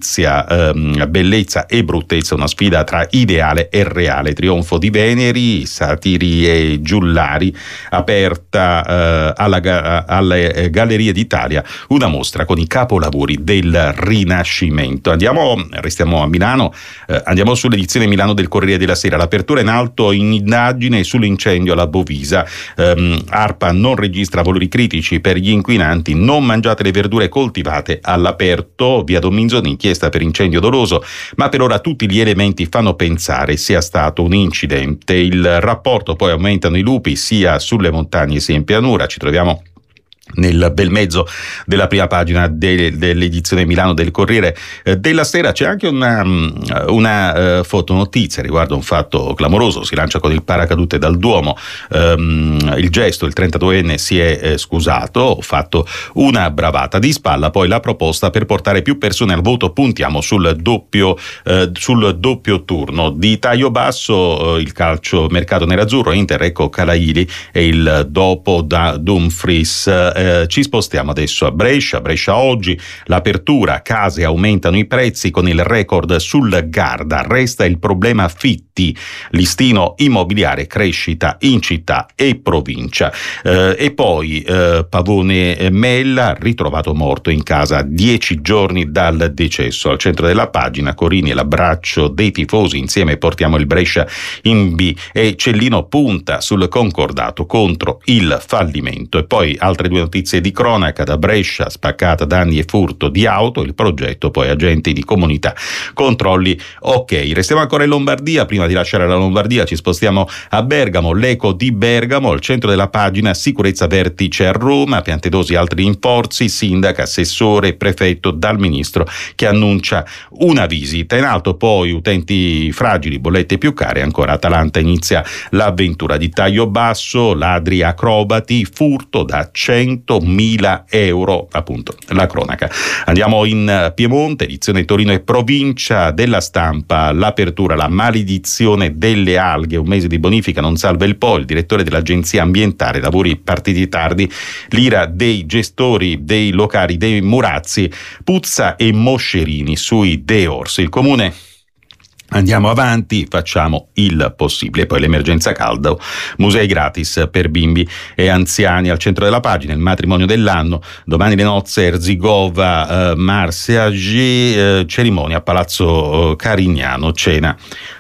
notizia, bellezza e bruttezza, una sfida tra ideale e reale, trionfo di Veneri, satiri e giullari, aperta alle Gallerie d'Italia, una mostra con i capolavori del Rinascimento. Restiamo a Milano, andiamo sull'edizione Milano del Corriere della Sera. L'apertura in alto in indagine sull'incendio alla Bovisa. ARPA non registra valori critici per gli inquinanti, non mangiate le verdure coltivate all'aperto. Via Dominzoni, inchiesta per incendio doloso, ma per ora tutti gli elementi fanno pensare sia stato un incidente. Il rapporto, poi aumentano i lupi sia sulle montagne sia in pianura. Ci troviamo nel bel mezzo della prima pagina dell'edizione Milano del Corriere della Sera. C'è anche una fotonotizia riguardo un fatto clamoroso. Si lancia con il paracadute dal Duomo, il gesto, il 32enne si è scusato, fatto una bravata. Di spalla poi la proposta per portare più persone al voto, puntiamo sul doppio turno. Di taglio basso il calcio mercato nerazzurro, Inter, ecco Calaili e il dopo da Dumfries. Ci spostiamo adesso a Brescia oggi, l'apertura, case aumentano i prezzi con il record sul Garda, resta il problema affitti, listino immobiliare, crescita in città e provincia. E poi Pavone Mella, ritrovato morto in casa 10 giorni dal decesso. Al centro della pagina Corini e l'abbraccio dei tifosi, insieme portiamo il Brescia in B, e Cellino punta sul concordato contro il fallimento. E poi altre due notizie di cronaca da Brescia: spaccata, danni e furto di auto, il progetto poi agenti di comunità, controlli ok. Restiamo ancora in Lombardia, prima di lasciare la Lombardia ci spostiamo a Bergamo, l'eco di Bergamo, al centro della pagina sicurezza vertice a Roma, Piantedosi altri rinforzi, sindaca, assessore, prefetto, dal ministro che annuncia una visita. In alto poi utenti fragili, bollette più care, ancora Atalanta inizia l'avventura. Di taglio basso ladri acrobati, furto da 100.000 euro, appunto la cronaca. Andiamo in Piemonte, edizione Torino e provincia della Stampa, l'apertura, la maledizione delle alghe, un mese di bonifica non salva il Po, il direttore dell'agenzia ambientale, lavori partiti tardi, l'ira dei gestori dei locali dei Murazzi, puzza e moscerini sui De Orsi. Il comune: andiamo avanti, facciamo il possibile. Poi l'emergenza caldo, musei gratis per bimbi e anziani. Al centro della pagina il matrimonio dell'anno, domani le nozze, Erzigova, Marseille, cerimonia a Palazzo Carignano, cena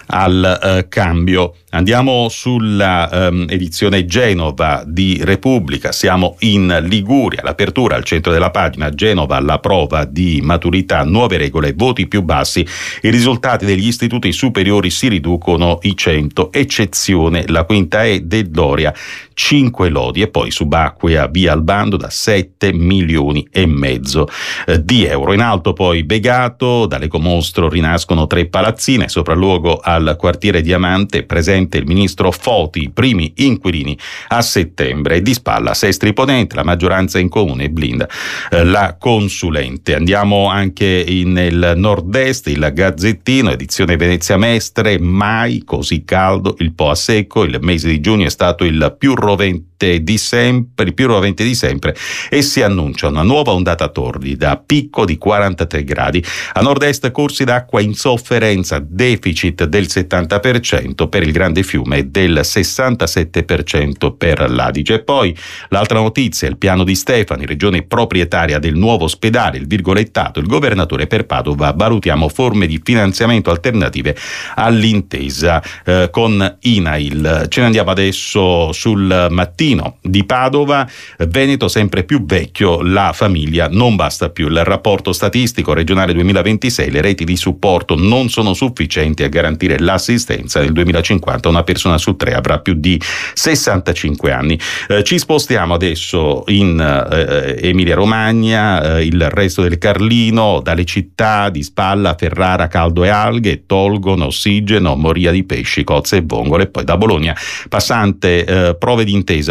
al cambio. Andiamo sulla edizione Genova di Repubblica, siamo in Liguria, l'apertura al centro della pagina, Genova alla prova di maturità, nuove regole, voti più bassi, i risultati degli istituti superiori si riducono i 100, eccezione la quinta E del Doria, 5 lodi. E poi subacquea via al bando da 7,5 milioni di euro. In alto poi Begato, dall'ecomostro rinascono 3 palazzine, sopralluogo al quartiere Diamante, presente il ministro Foti, primi inquilini a settembre. E di spalla Sestri Ponente, la maggioranza in comune blinda la consulente. Andiamo anche nel nord-est, il Gazzettino, edizione Venezia Mestre, mai così caldo, il Po a secco, il mese di giugno è stato il più rovente di sempre e si annuncia una nuova ondata torrida, picco di 43 gradi. A nord-est corsi d'acqua in sofferenza, deficit del 70% per il Grande Fiume e del 67% per l'Adige. E poi l'altra notizia, il piano di Stefani, regione proprietaria del nuovo ospedale, il virgolettato, il governatore per Padova, valutiamo forme di finanziamento alternative all'intesa con INAIL. Ce ne andiamo adesso sul Mattino di Padova, Veneto sempre più vecchio, la famiglia non basta più. Il rapporto statistico regionale 2026, le reti di supporto non sono sufficienti a garantire l'assistenza. Nel 2050 una persona su 3 avrà più di 65 anni. Ci spostiamo adesso in Emilia Romagna, il resto del Carlino, dalle città di Spalla, Ferrara, caldo e alghe tolgono ossigeno, moria di pesci, cozze e vongole. E poi da Bologna, passante, prove d'intesa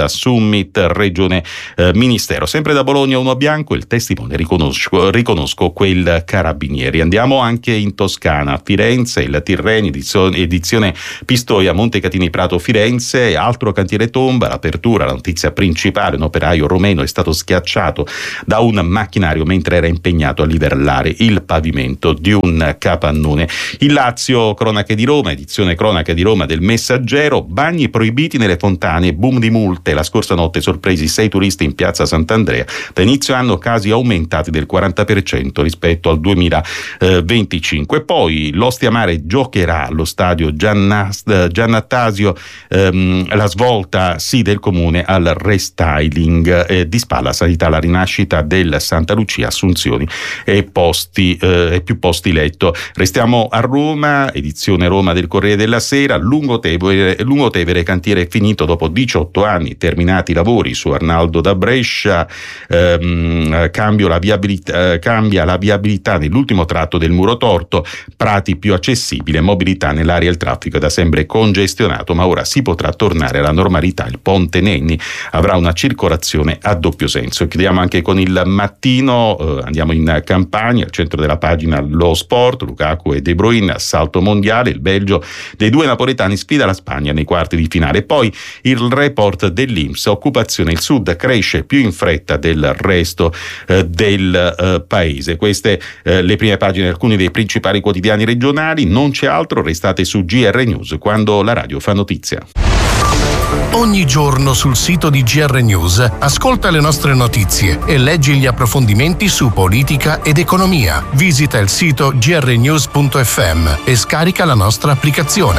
Pisa Summit Regione Ministero. Sempre da Bologna uno bianco, il testimone riconosco quel carabinieri. Andiamo anche in Toscana, a Firenze, il Tirreni, edizione Pistoia, Montecatini Prato Firenze, altro cantiere tomba, l'apertura, la notizia principale, un operaio romeno è stato schiacciato da un macchinario mentre era impegnato a livellare il pavimento di un capannone. Il Lazio, cronache di Roma, edizione cronache di Roma del Messaggero, bagni proibiti nelle fontane, boom di multe, la scorsa notte sorpresi 6 turisti in piazza Sant'Andrea, da inizio anno casi aumentati del 40% rispetto al 2025. Poi l'Ostia Mare giocherà allo stadio Giannattasio, la svolta del comune al restyling di Spalla, sanità, la rinascita del Santa Lucia, assunzioni e più posti letto. Restiamo a Roma, edizione Roma del Corriere della Sera, Lungotevere cantiere finito dopo 18 anni, terminati i lavori su Arnaldo da Brescia, cambia la viabilità nell'ultimo tratto del muro torto, Prati più accessibile, mobilità nell'area, il traffico è da sempre congestionato, ma ora si potrà tornare alla normalità. Il Ponte Nenni avrà una circolazione a doppio senso. Chiudiamo anche con il Mattino, andiamo in Campania, al centro della pagina lo sport, Lukaku e De Bruyne, assalto mondiale, il Belgio dei due napoletani sfida la Spagna nei quarti di finale. Poi il report dell'INPS, occupazione, il sud cresce più in fretta del resto del paese. Queste le prime pagine di alcuni dei principali quotidiani regionali. Non c'è altro, restate su GR News, quando la radio fa notizia. Ogni giorno sul sito di GR News ascolta le nostre notizie e leggi gli approfondimenti su politica ed economia. Visita il sito grnews.fm e scarica la nostra applicazione.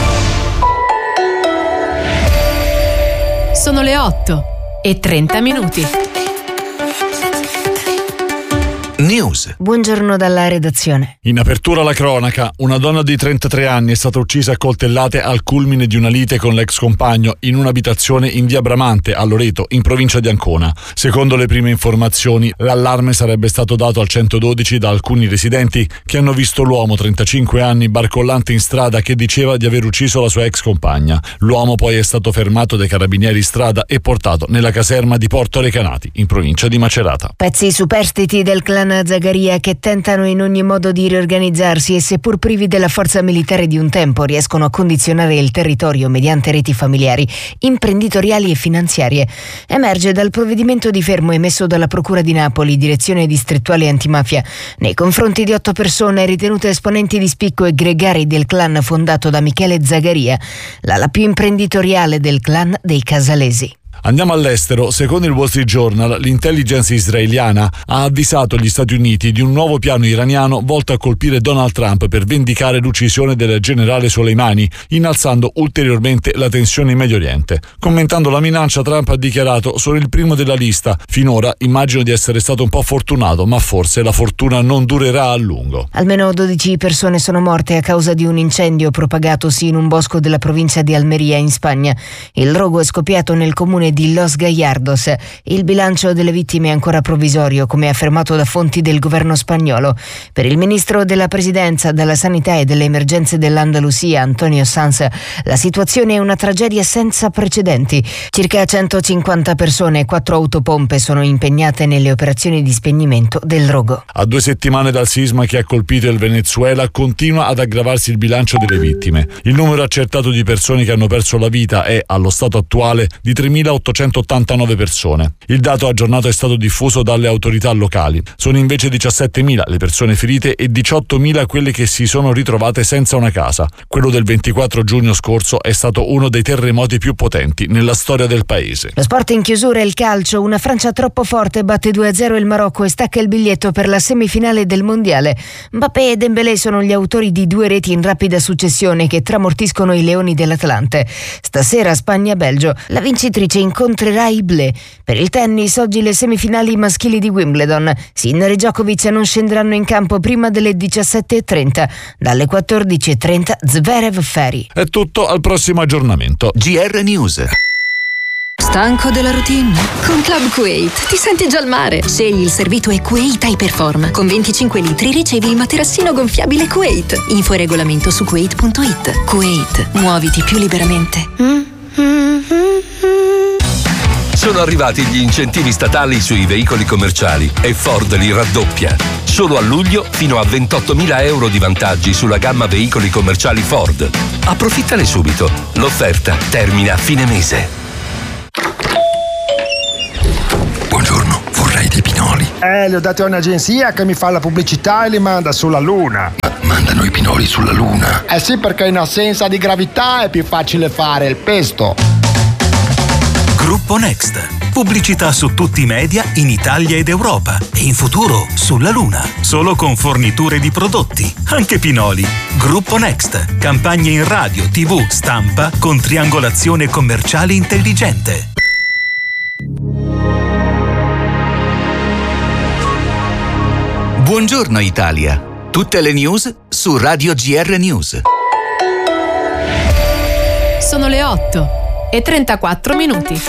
Sono le 8:30. News. Buongiorno dalla redazione. In apertura la cronaca, una donna di 33 anni è stata uccisa a coltellate al culmine di una lite con l'ex compagno in un'abitazione in via Bramante a Loreto, in provincia di Ancona. Secondo le prime informazioni, l'allarme sarebbe stato dato al 112 da alcuni residenti che hanno visto l'uomo, 35 anni, barcollante in strada, che diceva di aver ucciso la sua ex compagna. L'uomo poi è stato fermato dai carabinieri in strada e portato nella caserma di Porto Recanati, in provincia di Macerata. Pezzi superstiti del clan Zagaria che tentano in ogni modo di riorganizzarsi e, seppur privi della forza militare di un tempo, riescono a condizionare il territorio mediante reti familiari, imprenditoriali e finanziarie. Emerge dal provvedimento di fermo emesso dalla Procura di Napoli, direzione distrettuale antimafia, nei confronti di 8 persone ritenute esponenti di spicco e gregari del clan fondato da Michele Zagaria, l'ala più imprenditoriale del clan dei Casalesi. Andiamo all'estero. Secondo il Wall Street Journal, l'intelligence israeliana ha avvisato gli Stati Uniti di un nuovo piano iraniano volto a colpire Donald Trump per vendicare l'uccisione del generale Soleimani, innalzando ulteriormente la tensione in Medio Oriente. Commentando la minaccia, Trump ha dichiarato: sono il primo della lista. Finora immagino di essere stato un po' fortunato, ma forse la fortuna non durerà a lungo. Almeno 12 persone sono morte a causa di un incendio propagatosi in un bosco della provincia di Almeria, in Spagna. Il rogo è scoppiato nel comune di Los Gallardos. Il bilancio delle vittime è ancora provvisorio, come affermato da fonti del governo spagnolo. Per il ministro della Presidenza, della Sanità e delle Emergenze dell'Andalusia, Antonio Sanz, la situazione è una tragedia senza precedenti. Circa 150 persone e 4 autopompe sono impegnate nelle operazioni di spegnimento del rogo. A 2 settimane dal sisma che ha colpito il Venezuela, continua ad aggravarsi il bilancio delle vittime. Il numero accertato di persone che hanno perso la vita è, allo stato attuale, di 3.889 persone. Il dato aggiornato è stato diffuso dalle autorità locali. Sono invece 17.000 le persone ferite e 18.000 quelle che si sono ritrovate senza una casa. Quello del 24 giugno scorso è stato uno dei terremoti più potenti nella storia del paese. Lo sport in chiusura è il calcio. Una Francia troppo forte batte 2-0 il Marocco e stacca il biglietto per la semifinale del mondiale. Mbappé e Dembélé sono gli autori di 2 reti in rapida successione che tramortiscono i leoni dell'Atlante. Stasera Spagna-Belgio. La vincitrice incontrerà i Bleu. Per il tennis, oggi le semifinali maschili di Wimbledon. Sinner e Djokovic non scenderanno in campo prima delle 17.30. Dalle 14.30 Zverev-Ferry. È tutto, al prossimo aggiornamento. GR News. Stanco della routine? Con Club Kuwait ti senti già al mare. Scegli il servito e Kuwait Hyperform. Con 25 litri ricevi il materassino gonfiabile Kuwait. Info e regolamento su kuwait.it. Kuwait, muoviti più liberamente. Sono arrivati gli incentivi statali sui veicoli commerciali e Ford li raddoppia. Solo a luglio fino a 28.000 euro di vantaggi sulla gamma veicoli commerciali Ford. Approfittane subito. L'offerta termina a fine mese. Buongiorno, vorrei dei pinoli. Li ho dati a un'agenzia che mi fa la pubblicità e li manda sulla Luna. Ma mandano i pinoli sulla Luna? Sì, perché in assenza di gravità è più facile fare il pesto. Gruppo Next. Pubblicità su tutti i media in Italia ed Europa e in futuro sulla Luna. Solo con forniture di prodotti, anche pinoli. Gruppo Next. Campagne in radio, TV, stampa con triangolazione commerciale intelligente. Buongiorno Italia. Tutte le news su Radio GR News. Sono le 8:34.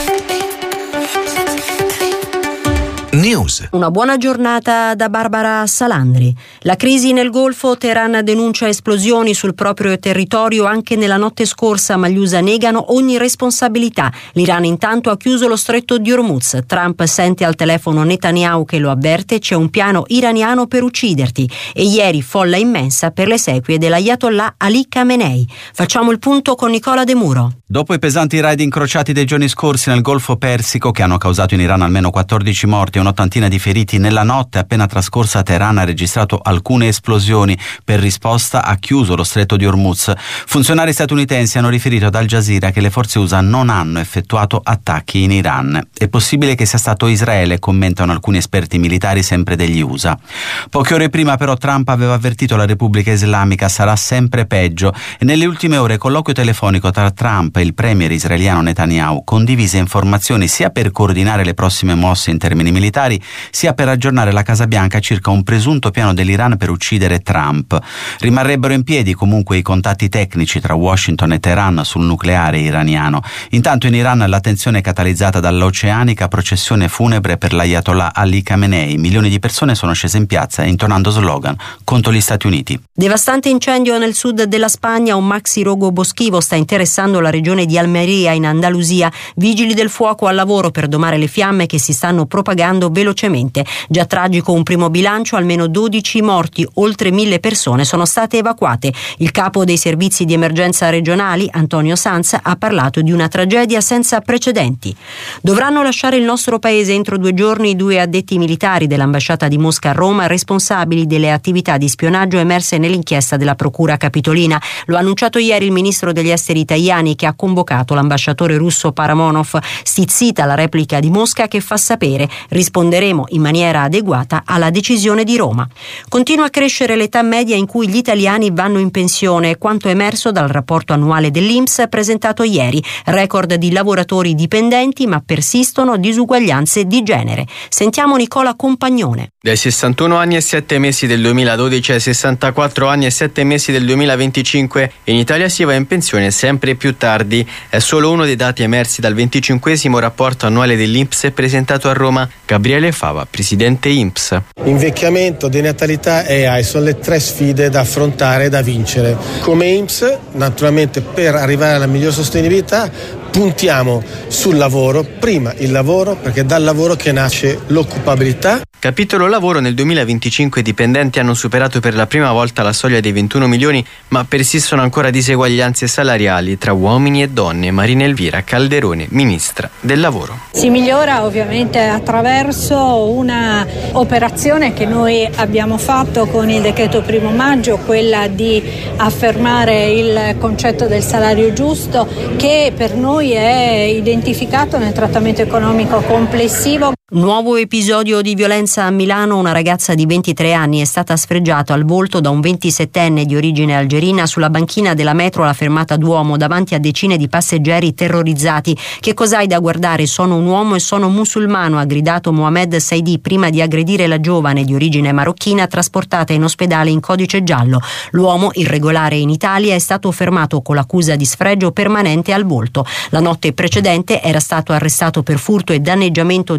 News. Una buona giornata da Barbara Salandri. La crisi nel Golfo, Teheran denuncia esplosioni sul proprio territorio anche nella notte scorsa, ma gli USA negano ogni responsabilità. L'Iran intanto ha chiuso lo stretto di Hormuz. Trump sente al telefono Netanyahu che lo avverte: c'è un piano iraniano per ucciderti. E ieri folla immensa per le esequie dell'Ayatollah Ali Khamenei. Facciamo il punto con Nicola De Muro. Dopo i pesanti raid incrociati dei giorni scorsi nel Golfo Persico, che hanno causato in Iran almeno 14 morti e un'ottantina di feriti, nella notte appena trascorsa Teheran ha registrato alcune esplosioni. Per risposta ha chiuso lo stretto di Hormuz. Funzionari statunitensi hanno riferito ad Al Jazeera che le forze USA non hanno effettuato attacchi in Iran. È possibile che sia stato Israele, commentano alcuni esperti militari sempre degli USA. Poche ore prima però Trump aveva avvertito la Repubblica Islamica: sarà sempre peggio, e nelle ultime ore colloquio telefonico tra Trump e il premier israeliano Netanyahu condivise informazioni sia per coordinare le prossime mosse in termini militari, sia per aggiornare la Casa Bianca circa un presunto piano dell'Iran per uccidere Trump. Rimarrebbero in piedi comunque i contatti tecnici tra Washington e Teheran sul nucleare iraniano. Intanto in Iran la tensione è catalizzata dall'oceanica processione funebre per l'Ayatollah Ali Khamenei. Milioni di persone sono scese in piazza intonando slogan contro gli Stati Uniti. Devastante incendio nel sud della Spagna. Un maxi rogo boschivo sta interessando la regione di Almeria in Andalusia. Vigili del fuoco al lavoro per domare le fiamme che si stanno propagando velocemente. Già tragico un primo bilancio: almeno 12 morti, oltre 1.000 persone sono state evacuate. Il capo dei servizi di emergenza regionali, Antonio Sanz, ha parlato di una tragedia senza precedenti. Dovranno lasciare il nostro paese entro 2 giorni i 2 addetti militari dell'ambasciata di Mosca a Roma, responsabili delle attività di spionaggio emerse nell'inchiesta della Procura Capitolina. Lo ha annunciato ieri il ministro degli esteri Tajani, che ha convocato l'ambasciatore russo Paramonov. Stizzita la replica di Mosca, che fa sapere: risponderemo in maniera adeguata alla decisione di Roma. Continua a crescere l'età media in cui gli italiani vanno in pensione, quanto emerso dal rapporto annuale dell'INPS presentato ieri. Record di lavoratori dipendenti, ma persistono disuguaglianze di genere. Sentiamo Nicola Compagnone. Dai 61 anni e 7 mesi del 2012 ai 64 anni e 7 mesi del 2025 in Italia si va in pensione sempre più tardi. È solo uno dei dati emersi dal 25esimo rapporto annuale dell'INPS presentato a Roma. Gabriele Fava, presidente INPS. Invecchiamento, denatalità e AI sono le 3 sfide da affrontare e da vincere. Come INPS, naturalmente, per arrivare alla miglior sostenibilità puntiamo sul lavoro, prima il lavoro, perché è dal lavoro che nasce l'occupabilità. Capitolo lavoro: nel 2025 i dipendenti hanno superato per la prima volta la soglia dei 21 milioni, ma persistono ancora diseguaglianze salariali tra uomini e donne. Marina Elvira Calderone, ministra del lavoro. Si migliora ovviamente attraverso una operazione che noi abbiamo fatto con il decreto 1 maggio, quella di affermare il concetto del salario giusto, che per noi è identificato nel trattamento economico complessivo. Nuovo episodio di violenza a Milano. Una ragazza di 23 anni è stata sfregiata al volto da un 27enne di origine algerina sulla banchina della metro alla fermata Duomo davanti a decine di passeggeri terrorizzati. Che cos'hai da guardare? Sono un uomo e sono musulmano, ha gridato Mohamed Saidi prima di aggredire la giovane di origine marocchina trasportata in ospedale in codice giallo. L'uomo, irregolare in Italia, è stato fermato con l'accusa di sfregio permanente al volto. La notte precedente era stato arrestato per furto e danneggiamento di alcune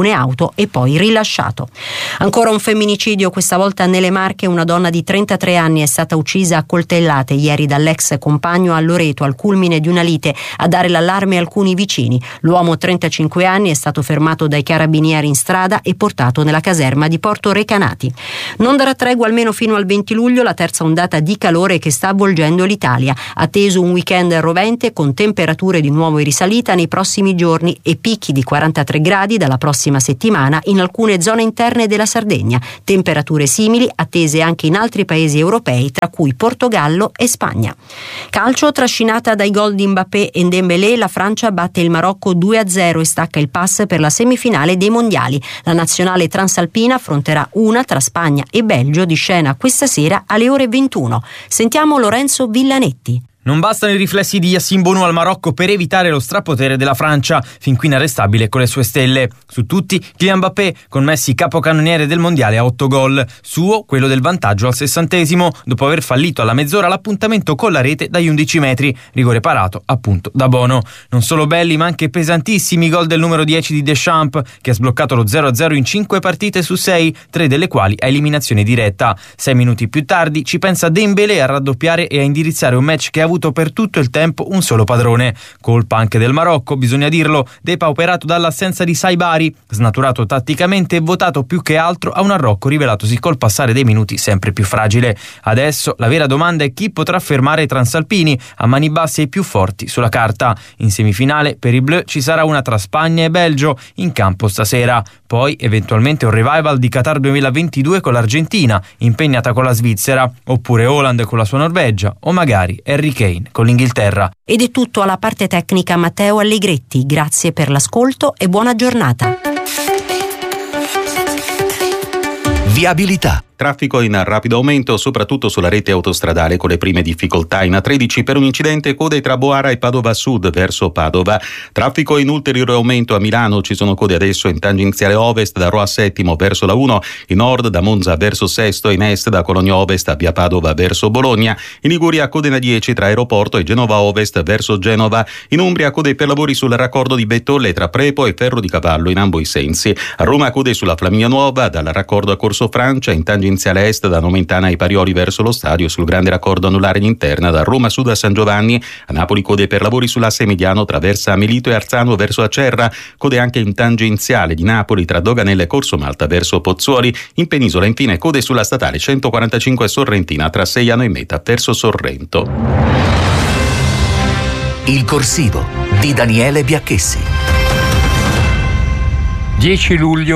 stazione auto e poi rilasciato. Ancora un femminicidio, questa volta nelle Marche. Una donna di 33 anni è stata uccisa a coltellate ieri dall'ex compagno a Loreto, al culmine di una lite. A dare l'allarme alcuni vicini. L'uomo, 35 anni, è stato fermato dai carabinieri in strada e portato nella caserma di Porto Recanati. Non darà tregua almeno fino al 20 luglio la terza ondata di calore che sta avvolgendo l'Italia. Atteso un weekend rovente con temperature di nuovo in risalita nei prossimi giorni e picchi di 43 gradi dalla prossima settimana in alcune zone interne della Sardegna. Temperature simili attese anche in altri paesi europei, tra cui Portogallo e Spagna. Calcio, trascinata dai gol di Mbappé e Dembélé, la Francia batte il Marocco 2-0 e stacca il pass per la semifinale dei mondiali. La nazionale transalpina affronterà una tra Spagna e Belgio, di scena questa sera alle ore 21. Sentiamo Lorenzo Villanetti. Non bastano i riflessi di Yassine Bounou al Marocco per evitare lo strapotere della Francia, fin qui inarrestabile con le sue stelle. Su tutti, Kylian Mbappé, con Messi capocannoniere del mondiale a 8 gol. Suo, quello del vantaggio al 60°, dopo aver fallito alla mezz'ora l'appuntamento con la rete dagli 11 metri, rigore parato appunto da Bono. Non solo belli, ma anche pesantissimi i gol del numero 10 di Deschamps, che ha sbloccato lo 0-0 in 5 partite su 6, 3 delle quali a eliminazione diretta. 6 minuti più tardi ci pensa Dembélé a raddoppiare e a indirizzare un match che ha avuto per tutto il tempo un solo padrone. Colpa anche del Marocco, bisogna dirlo, depauperato dall'assenza di Saibari, snaturato tatticamente e votato più che altro a un Marocco rivelatosi col passare dei minuti sempre più fragile. Adesso la vera domanda è chi potrà fermare i transalpini, a mani basse e i più forti sulla carta. In semifinale per i Bleu ci sarà una tra Spagna e Belgio in campo stasera. Poi eventualmente un revival di Qatar 2022 con l'Argentina, impegnata con la Svizzera, oppure Haaland con la sua Norvegia, o magari Harry Kane con l'Inghilterra. Ed è tutto alla parte tecnica Matteo Allegretti. Grazie per l'ascolto e buona giornata. Viabilità. Traffico in rapido aumento, soprattutto sulla rete autostradale, con le prime difficoltà in A13 per un incidente, code tra Boara e Padova Sud verso Padova. Traffico in ulteriore aumento a Milano, ci sono code adesso in tangenziale ovest da Roma Settimo verso la 1, in nord da Monza verso Sesto, in est da Cologno Ovest a via Padova verso Bologna, in Liguria code in A10 tra Aeroporto e Genova Ovest verso Genova, in Umbria code per lavori sul raccordo di Bettolle tra Prepo e Ferro di Cavallo in ambo i sensi, a Roma code sulla Flaminia Nuova dal raccordo a Corso Francia, in tangenziale est da Nomentana ai Parioli verso lo stadio, sul grande raccordo anulare in interna da Roma Sud a San Giovanni, a Napoli code per lavori sull'asse mediano tra Versa Melito e Arzano verso Acerra, code anche in tangenziale di Napoli tra Doganelle e Corso Malta verso Pozzuoli, in penisola infine code sulla statale 145 Sorrentina tra Seiano e Meta verso Sorrento. Il corsivo di Daniele Biacchessi. 10 luglio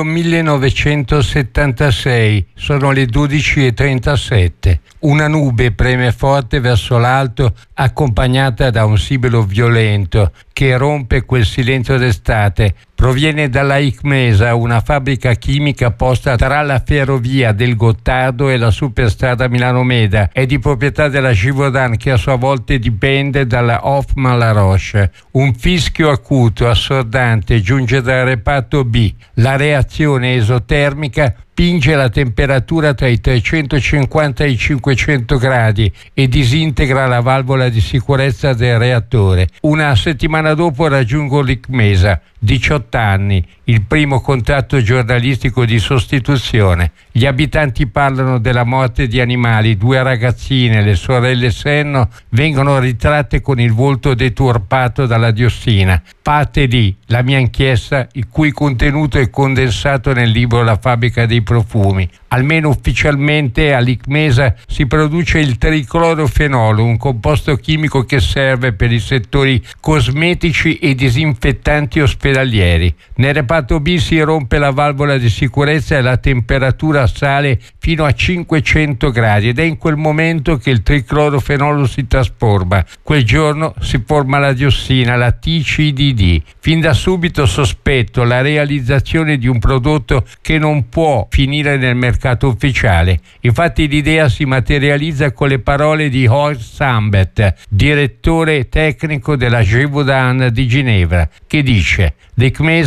1976, sono le 12:37. Una nube preme forte verso l'alto, accompagnata da un sibilo violento che rompe quel silenzio d'estate. Proviene dalla ICMESA, una fabbrica chimica posta tra la ferrovia del Gottardo e la superstrada Milano-Meda. È di proprietà della Givaudan, che a sua volta dipende dalla Hoffmann-La Roche. Un fischio acuto, assordante, giunge dal reparto B. La reazione esotermica spinge la temperatura tra i 350 e i 500 gradi e disintegra la valvola di sicurezza del reattore. Una settimana dopo raggiungo l'ICMESA, 18 anni, il primo contratto giornalistico di sostituzione. Gli abitanti parlano della morte di animali, 2 ragazzine, le sorelle Senno, vengono ritratte con il volto deturpato dalla diossina. Parte lì la mia inchiesta, il cui contenuto è condensato nel libro La fabbrica dei profumi. Almeno ufficialmente all'ICMESA si produce il triclorofenolo, un composto chimico che serve per i settori cosmetici e disinfettanti ospedalieri. Nel reparto B si rompe la valvola di sicurezza e la temperatura sale fino a 500 gradi ed è in quel momento che il triclorofenolo si trasforma. Quel giorno si forma la diossina, la TCDD. Fin da subito sospetto la realizzazione di un prodotto che non può finire nel mercato ufficiale. Infatti l'idea si materializza con le parole di Horst Sambet, direttore tecnico della Givaudan di Ginevra, che dice: l'ICMESA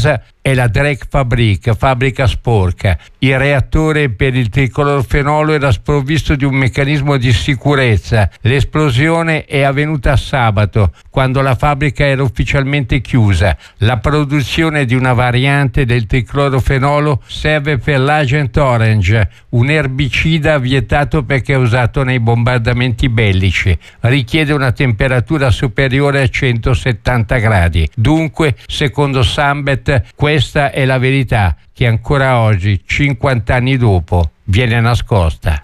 è la Drake Fabrik, fabbrica sporca. Il reattore per il triclorofenolo era sprovvisto di un meccanismo di sicurezza. L'esplosione è avvenuta sabato, quando la fabbrica era ufficialmente chiusa. La produzione di una variante del triclorofenolo serve per l'Agent Orange, un erbicida vietato perché è usato nei bombardamenti bellici. Richiede una temperatura superiore a 170 gradi. Dunque, secondo Sambet, questa è la verità che ancora oggi, 50 anni dopo, viene nascosta.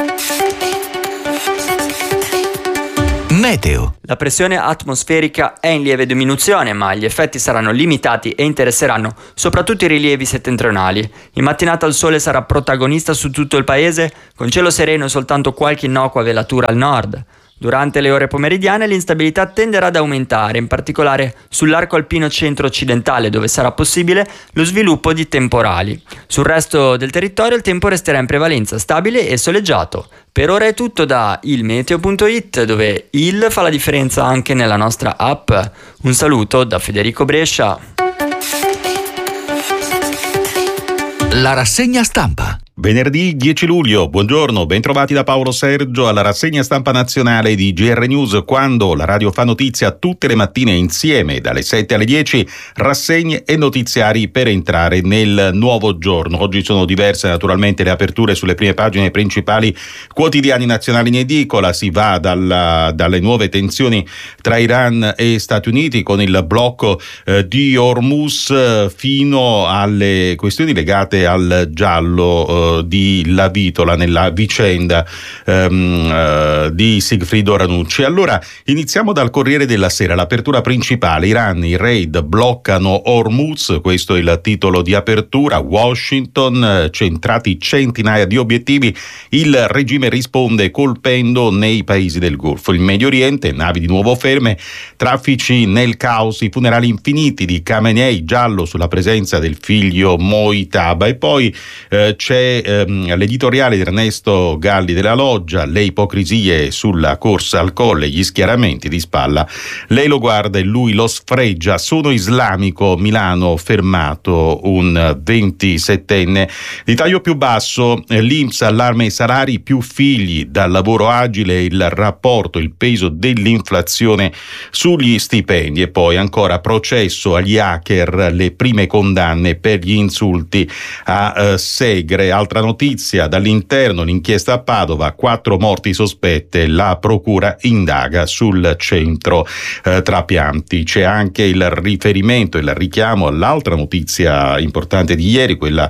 Meteo. La pressione atmosferica è in lieve diminuzione, ma gli effetti saranno limitati e interesseranno soprattutto i rilievi settentrionali. In mattinata il sole sarà protagonista su tutto il paese, con cielo sereno e soltanto qualche innocua velatura al nord. Durante le ore pomeridiane l'instabilità tenderà ad aumentare, in particolare sull'arco alpino centro-occidentale, dove sarà possibile lo sviluppo di temporali. Sul resto del territorio il tempo resterà in prevalenza stabile e soleggiato. Per ora è tutto da ilmeteo.it, dove il fa la differenza anche nella nostra app. Un saluto da Federico Brescia. La rassegna stampa. Venerdì 10 luglio, buongiorno, bentrovati da Paolo Sergio alla rassegna stampa nazionale di GR News, quando la radio fa notizia tutte le mattine insieme dalle 7 alle 10, rassegne e notiziari per entrare nel nuovo giorno. Oggi sono diverse naturalmente le aperture sulle prime pagine principali quotidiani nazionali in edicola. Si va dalle nuove tensioni tra Iran e Stati Uniti con il blocco di Hormuz fino alle questioni legate al giallo di La Vitola nella vicenda di Sigfrido Ranucci. Allora iniziamo dal Corriere della Sera, l'apertura principale: Iran, i raid bloccano Hormuz, questo è il titolo di apertura. Washington, centrati centinaia di obiettivi, il regime risponde colpendo nei paesi del Golfo. Il Medio Oriente, navi di nuovo ferme, traffici nel caos, i funerali infiniti di Khamenei, giallo sulla presenza del figlio Mojtaba. E poi c'è l'editoriale di Ernesto Galli della Loggia, le ipocrisie sulla corsa al colle, gli schieramenti di spalla. Lei lo guarda e lui lo sfregia. Sono islamico, Milano, fermato un 27enne. Di taglio più basso, l'INPS allarma i salari, più figli dal lavoro agile, il rapporto, il peso dell'inflazione sugli stipendi. E poi ancora processo agli hacker, le prime condanne per gli insulti a Segre. Altra notizia dall'interno, l'inchiesta a Padova, 4 morti sospette, la procura indaga sul centro trapianti. C'è anche il riferimento, il richiamo all'altra notizia importante di ieri, quella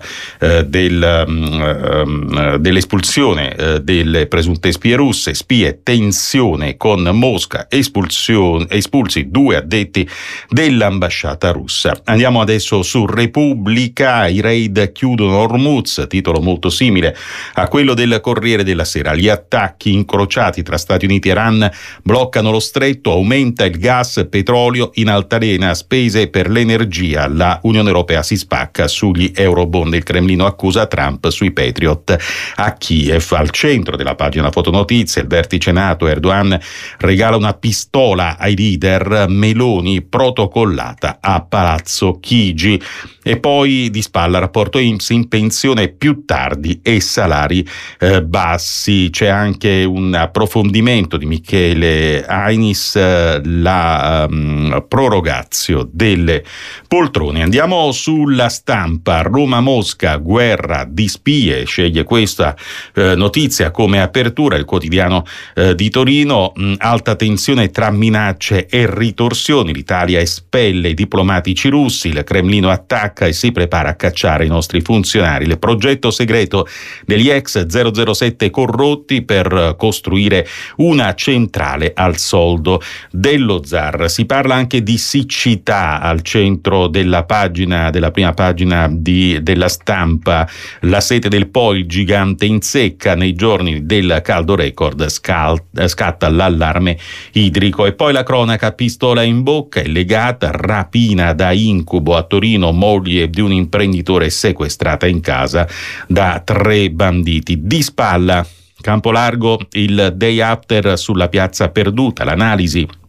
dell'espulsione delle presunte spie russe. Spie, tensione con Mosca, espulsi 2 addetti dell'ambasciata russa. Andiamo adesso su Repubblica, i raid chiudono Hormuz, titolo molto simile a quello del Corriere della Sera. Gli attacchi incrociati tra Stati Uniti e Iran bloccano lo stretto, aumenta il gas, petrolio in altalena, spese per l'energia. La Unione Europea si spacca sugli eurobond. Il Cremlino accusa Trump sui Patriot a Kiev. Al centro della pagina fotonotizie, il vertice NATO, Erdogan regala una pistola ai leader, Meloni protocollata a Palazzo Chigi. E poi di spalla rapporto INPS, in pensione più tardi e salari bassi. C'è anche un approfondimento di Michele Ainis, la prorogatio delle poltrone. Andiamo sulla Stampa, Roma-Mosca, guerra di spie, sceglie questa notizia come apertura il quotidiano di Torino. Alta tensione tra minacce e ritorsioni, l'Italia espelle i diplomatici russi, il Cremlino attacca e si prepara a cacciare i nostri funzionari. Il progetto segreto degli ex 007 corrotti per costruire una centrale al soldo dello zar. Si parla anche di siccità al centro della prima pagina della Stampa. La sete del Po, il gigante in secca, nei giorni del caldo record scatta l'allarme idrico. E poi la cronaca, pistola in bocca, è legata, rapina da incubo a Torino, moglie di un imprenditore sequestrata in casa da 3 banditi. Di spalla, Campolargo, il day after sulla piazza perduta, l'analisi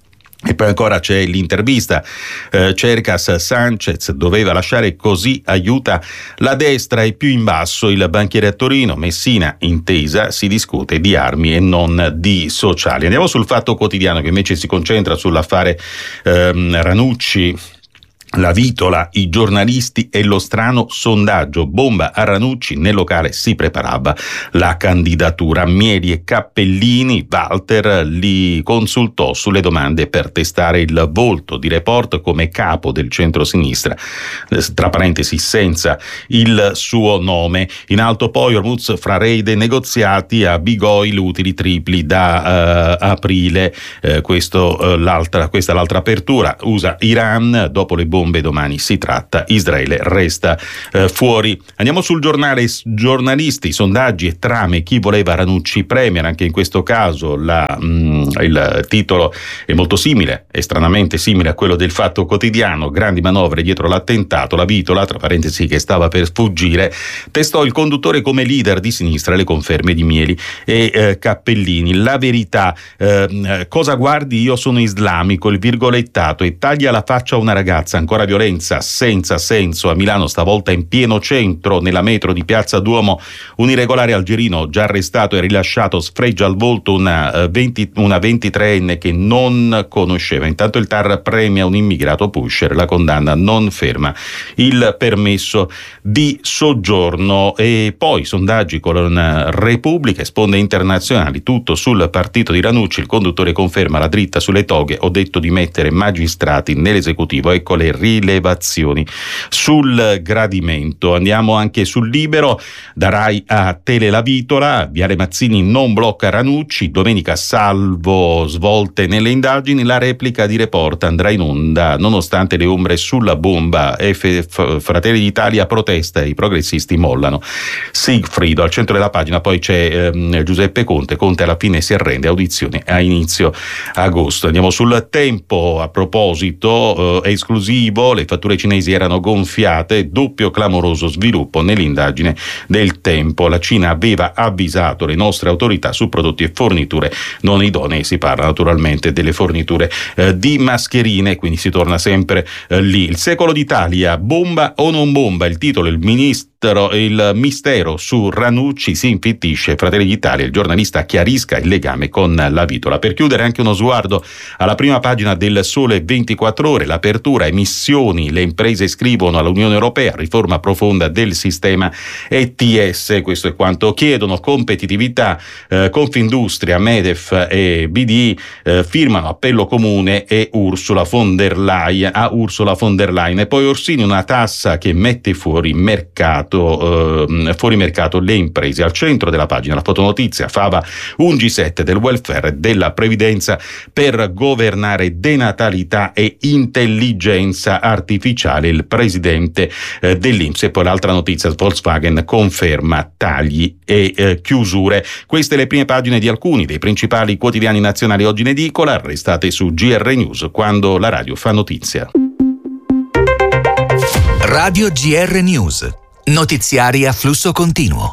E poi ancora c'è l'intervista, Cercas, Sanchez doveva lasciare così aiuta la destra, e più in basso il banchiere a Torino, Messina intesa, si discute di armi e non di sociali. Andiamo sul Fatto Quotidiano, che invece si concentra sull'affare Ranucci, la vitola, i giornalisti e lo strano sondaggio. Bomba a Ranucci, nel locale si preparava la candidatura. Mieli e Cappellini, Walter li consultò sulle domande per testare il volto di Report come capo del centro-sinistra, tra parentesi senza il suo nome. In alto poi Hormuz fra raid e negoziati, a Bigoi utili tripli da aprile. Questa è l'altra apertura. USA-Iran, dopo le bombe domani si tratta, Israele resta fuori. Andiamo sul Giornale, giornalisti, sondaggi e trame, chi voleva Ranucci premier. Anche in questo caso il titolo è molto simile, è stranamente simile a quello del Fatto Quotidiano. Grandi manovre dietro l'attentato, la vitola, tra parentesi, che stava per fuggire, testò il conduttore come leader di sinistra, le conferme di Mieli e Cappellini. La verità, cosa guardi, io sono islamico, il virgolettato, e taglia la faccia a una ragazza. Ancora violenza senza senso a Milano, stavolta in pieno centro, nella metro di Piazza Duomo. Un irregolare algerino già arrestato e rilasciato sfregia al volto una 23enne che non conosceva. Intanto il TAR premia un immigrato pusher, la condanna non ferma il permesso di soggiorno. E poi sondaggi con Repubblica, sponde internazionali, tutto sul partito di Ranucci. Il conduttore conferma la dritta sulle toghe, ho detto di mettere magistrati nell'esecutivo, ecco le rilevazioni sul gradimento. Andiamo anche sul Libero, da Rai a Tele la vitola, Viale Mazzini non blocca Ranucci, domenica salvo svolte nelle indagini, la replica di Report andrà in onda nonostante le ombre sulla bomba, Fratelli d'Italia protesta e i progressisti mollano Sigfrido. Al centro della pagina poi c'è Giuseppe Conte alla fine si arrende, audizione a inizio agosto. Andiamo sul Tempo, a proposito esclusivo, le fatture cinesi erano gonfiate, doppio clamoroso sviluppo nell'indagine del Tempo. La Cina aveva avvisato le nostre autorità su prodotti e forniture non idonei, si parla naturalmente delle forniture di mascherine, quindi si torna sempre lì. Il Secolo d'Italia, bomba o non bomba, il titolo, il mistero su Ranucci si infittisce, Fratelli d'Italia, il giornalista chiarisca il legame con la vitola. Per chiudere anche uno sguardo alla prima pagina del Sole 24 Ore, l'apertura, emissioni, le imprese scrivono all'Unione Europea, riforma profonda del sistema ETS, questo è quanto chiedono. Competitività, Confindustria, Medef e BDI firmano appello comune e Ursula von der Leyen e poi Orsini, una tassa che mette fuori mercato le imprese. Al centro della pagina la fotonotizia, Fava, un G7 del welfare e della previdenza per governare denatalità e intelligenza artificiale, il presidente dell'INPS. E poi l'altra notizia, Volkswagen conferma tagli e chiusure. Queste le prime pagine di alcuni dei principali quotidiani nazionali oggi in edicola. Restate su GR News, quando la radio fa notizia. Radio GR News. Notiziari a flusso continuo.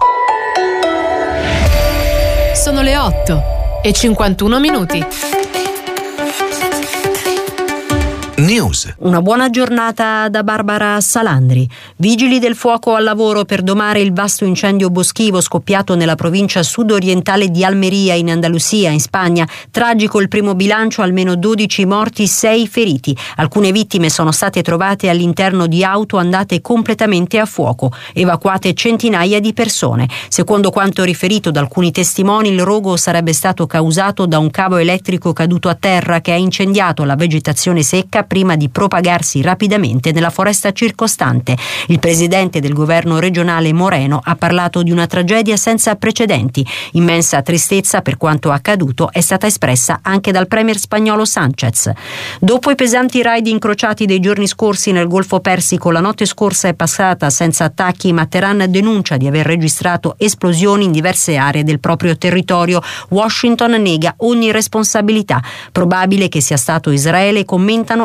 Sono le 8:51. News. Una buona giornata da Barbara Salandri. Vigili del fuoco al lavoro per domare il vasto incendio boschivo scoppiato nella provincia sud-orientale di Almeria, in Andalusia, in Spagna. Tragico il primo bilancio, almeno 12 morti, 6 feriti. Alcune vittime sono state trovate all'interno di auto andate completamente a fuoco. Evacuate centinaia di persone. Secondo quanto riferito da alcuni testimoni, il rogo sarebbe stato causato da un cavo elettrico caduto a terra che ha incendiato la vegetazione secca prima di propagarsi rapidamente nella foresta circostante. Il presidente del governo regionale Moreno ha parlato di una tragedia senza precedenti. Immensa tristezza per quanto accaduto è stata espressa anche dal premier spagnolo Sanchez. Dopo i pesanti raid incrociati dei giorni scorsi nel Golfo Persico, la notte scorsa è passata senza attacchi, ma Teheran denuncia di aver registrato esplosioni in diverse aree del proprio territorio. Washington nega ogni responsabilità. Probabile che sia stato Israele, commentano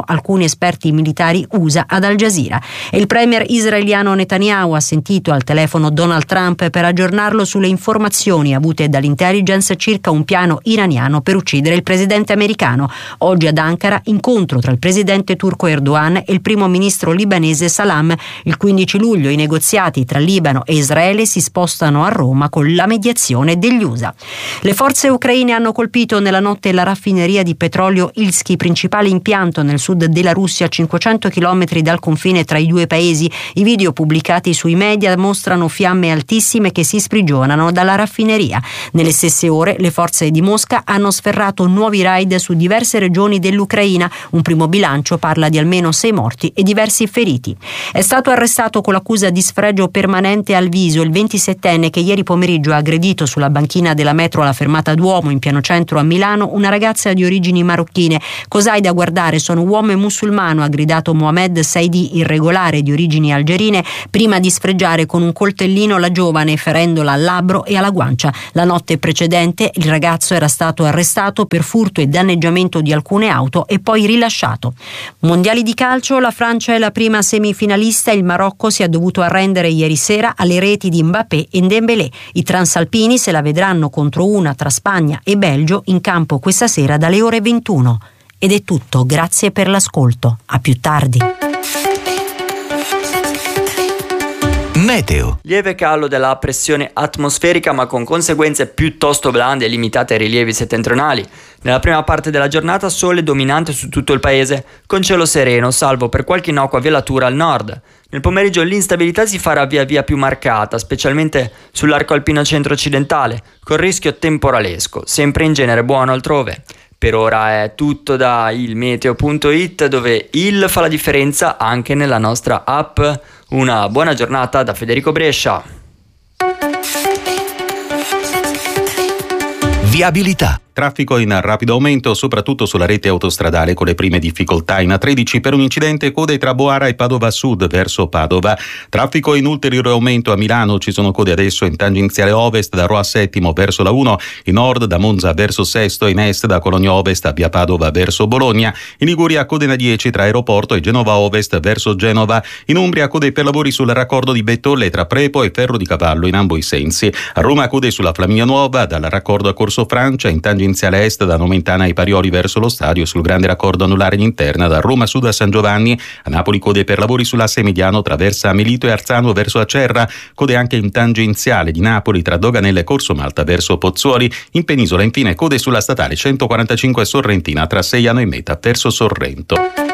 alcuni esperti militari USA ad Al Jazeera. E il premier israeliano Netanyahu ha sentito al telefono Donald Trump per aggiornarlo sulle informazioni avute dall'intelligence circa un piano iraniano per uccidere il presidente americano. Oggi ad Ankara incontro tra il presidente turco Erdogan e il primo ministro libanese Salam. Il 15 luglio i negoziati tra Libano e Israele si spostano a Roma con la mediazione degli USA. Le forze ucraine hanno colpito nella notte la raffineria di petrolio Ilsky, principale impianto nel sud della Russia, a 500 km dal confine tra i due paesi. I video pubblicati sui media mostrano fiamme altissime che si sprigionano dalla raffineria. Nelle stesse ore le forze di Mosca hanno sferrato nuovi raid su diverse regioni dell'Ucraina. Un primo bilancio parla di almeno 6 morti e diversi feriti. È stato arrestato con l'accusa di sfregio permanente al viso il 27enne che ieri pomeriggio ha aggredito sulla banchina della metro alla fermata Duomo in piano centro a Milano una ragazza di origini marocchine. Cos'hai da guardare? Sono uomo e musulmano, ha gridato Mohamed Saidi, irregolare di origini algerine, prima di sfregiare con un coltellino la giovane ferendola al labbro e alla guancia. La notte precedente il ragazzo era stato arrestato per furto e danneggiamento di alcune auto e poi rilasciato. Mondiali di calcio, la Francia è la prima semifinalista, il Marocco si è dovuto arrendere ieri sera alle reti di Mbappé e Dembélé. I transalpini se la vedranno contro una tra Spagna e Belgio in campo questa sera dalle ore 21. Ed è tutto, grazie per l'ascolto. A più tardi. Meteo. Lieve calo della pressione atmosferica ma con conseguenze piuttosto blande e limitate ai rilievi settentrionali. Nella prima parte della giornata sole dominante su tutto il paese, con cielo sereno, salvo per qualche innocua velatura al nord. Nel pomeriggio l'instabilità si farà via via più marcata, specialmente sull'arco alpino centro-occidentale, con rischio temporalesco, sempre in genere buono altrove. Per ora è tutto da ilmeteo.it, dove il fa la differenza anche nella nostra app. Una buona giornata da Federico Brescia. Viabilità. Traffico in rapido aumento soprattutto sulla rete autostradale, con le prime difficoltà in A13 per un incidente, code tra Boara e Padova Sud verso Padova. Traffico in ulteriore aumento a Milano, ci sono code adesso in tangenziale ovest da Roma Settimo verso la 1, in nord da Monza verso Sesto, in est da Cologno Ovest a via Padova verso Bologna. In Liguria code in A10 tra Aeroporto e Genova Ovest verso Genova. In Umbria code per lavori sul raccordo di Bettolle tra Prepo e Ferro di Cavallo in ambo i sensi. A Roma code sulla Flaminia Nuova dal raccordo a Corso Francia, in tangenziale est da Nomentana ai Parioli verso lo stadio, sul grande raccordo anulare in interna da Roma Sud a San Giovanni. A Napoli code per lavori sull'asse mediano tra Versa Melito e Arzano verso Acerra, code anche in tangenziale di Napoli tra Doganella e Corso Malta verso Pozzuoli. In penisola infine code sulla statale 145 Sorrentina tra Seiano e Meta verso Sorrento.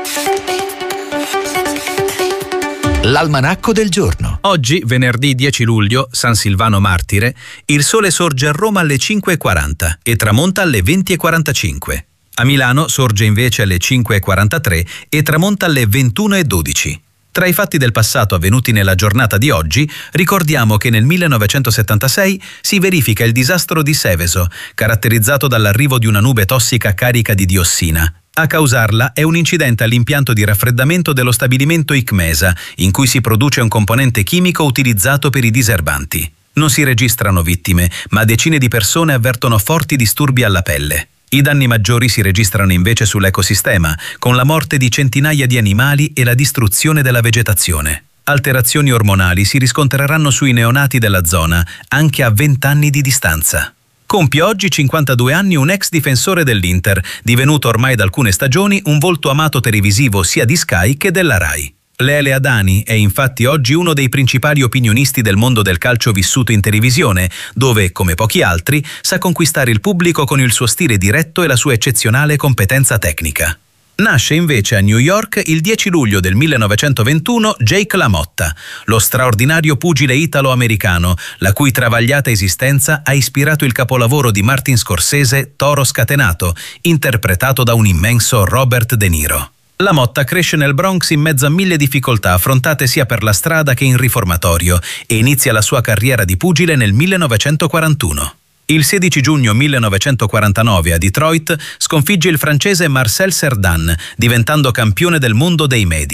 L'almanacco del giorno. Oggi, venerdì 10 luglio, San Silvano Martire, il sole sorge a Roma alle 5:40 e tramonta alle 20:45. A Milano sorge invece alle 5:43 e tramonta alle 21:12. Tra i fatti del passato avvenuti nella giornata di oggi, ricordiamo che nel 1976 si verifica il disastro di Seveso, caratterizzato dall'arrivo di una nube tossica carica di diossina. A causarla è un incidente all'impianto di raffreddamento dello stabilimento ICMESA, in cui si produce un componente chimico utilizzato per i diserbanti. Non si registrano vittime, ma decine di persone avvertono forti disturbi alla pelle. I danni maggiori si registrano invece sull'ecosistema, con la morte di centinaia di animali e la distruzione della vegetazione. Alterazioni ormonali si riscontreranno sui neonati della zona, anche a 20 anni di distanza. Compie oggi 52 anni un ex difensore dell'Inter, divenuto ormai da alcune stagioni un volto amato televisivo sia di Sky che della Rai. Lele Adani è infatti oggi uno dei principali opinionisti del mondo del calcio vissuto in televisione, dove, come pochi altri, sa conquistare il pubblico con il suo stile diretto e la sua eccezionale competenza tecnica. Nasce invece a New York il 10 luglio del 1921 Jake LaMotta, lo straordinario pugile italo-americano, la cui travagliata esistenza ha ispirato il capolavoro di Martin Scorsese Toro Scatenato, interpretato da un immenso Robert De Niro. LaMotta cresce nel Bronx in mezzo a 1000 difficoltà affrontate sia per la strada che in riformatorio e inizia la sua carriera di pugile nel 1941. Il 16 giugno 1949 a Detroit sconfigge il francese Marcel Cerdan, diventando campione del mondo dei medi.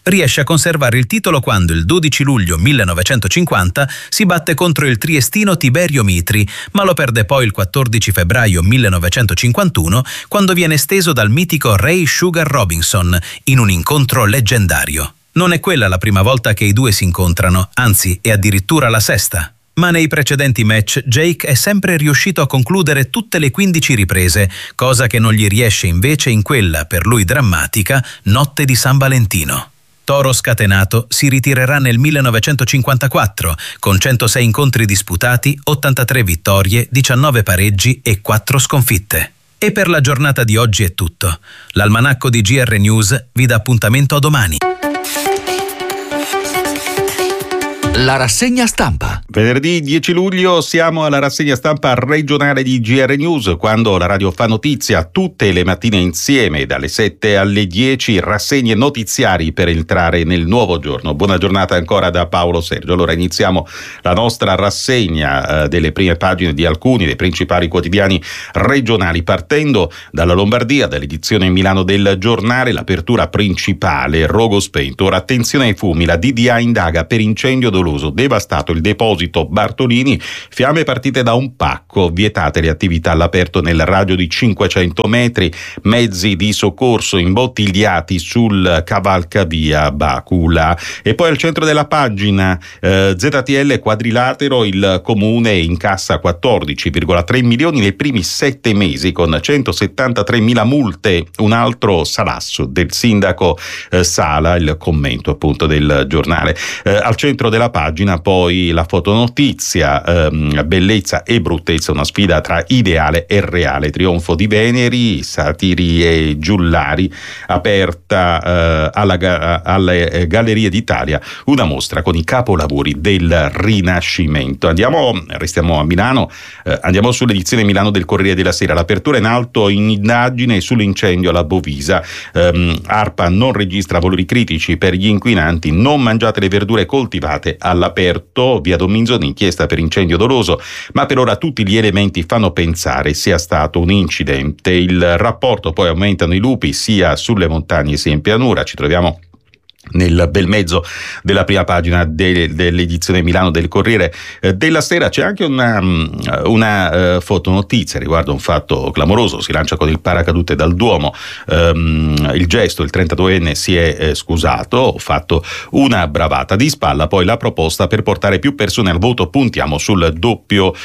Riesce a conservare il titolo quando il 12 luglio 1950 si batte contro il triestino Tiberio Mitri, ma lo perde poi il 14 febbraio 1951 quando viene steso dal mitico Ray Sugar Robinson in un incontro leggendario. Non è quella la prima volta che i due si incontrano, anzi è addirittura la sesta. Ma nei precedenti match Jake è sempre riuscito a concludere tutte le 15 riprese, cosa che non gli riesce invece in quella, per lui drammatica, notte di San Valentino. Toro scatenato si ritirerà nel 1954 con 106 incontri disputati, 83 vittorie, 19 pareggi e 4 sconfitte. E per la giornata di oggi è tutto. L'almanacco di GR News vi dà appuntamento a domani. La rassegna stampa. Venerdì 10 luglio siamo alla rassegna stampa regionale di GR News, quando la radio fa notizia tutte le mattine insieme dalle 7 alle 10, rassegne notiziari per entrare nel nuovo giorno. Buona giornata ancora da Paolo Sergio. Allora iniziamo la nostra rassegna delle prime pagine di alcuni dei principali quotidiani regionali, partendo dalla Lombardia, dall'edizione Milano del Giornale, l'apertura principale, rogo spento. Ora attenzione ai fumi, la DDA indaga per incendio doloso, devastato il deposito Bartolini, fiamme partite da un pacco, vietate le attività all'aperto nel raggio di 500 metri, mezzi di soccorso imbottigliati sul cavalcavia Bacula. E poi al centro della pagina ZTL quadrilatero, il comune incassa 14,3 milioni nei primi 7 mesi con 173.000 multe, un altro salasso del sindaco Sala, il commento appunto del giornale. Al centro della pagina poi la fotonotizia, bellezza e bruttezza, una sfida tra ideale e reale, trionfo di Veneri, satiri e giullari, aperta alle Gallerie d'Italia, una mostra con i capolavori del Rinascimento. Restiamo a Milano, andiamo sull'edizione Milano del Corriere della Sera, l'apertura in alto in indagine sull'incendio alla Bovisa, ARPA non registra valori critici per gli inquinanti, non mangiate le verdure coltivate all'aperto, via Dominzoni, inchiesta per incendio doloso, ma per ora tutti gli elementi fanno pensare sia stato un incidente. Il rapporto poi aumentano i lupi sia sulle montagne sia in pianura, ci troviamo nel bel mezzo della prima pagina dell'edizione Milano del Corriere della Sera. C'è anche una fotonotizia riguardo un fatto clamoroso, si lancia con il paracadute dal Duomo, il gesto, il 32enne si è scusato, ho fatto una bravata di spalla, poi la proposta per portare più persone al voto, puntiamo sul doppio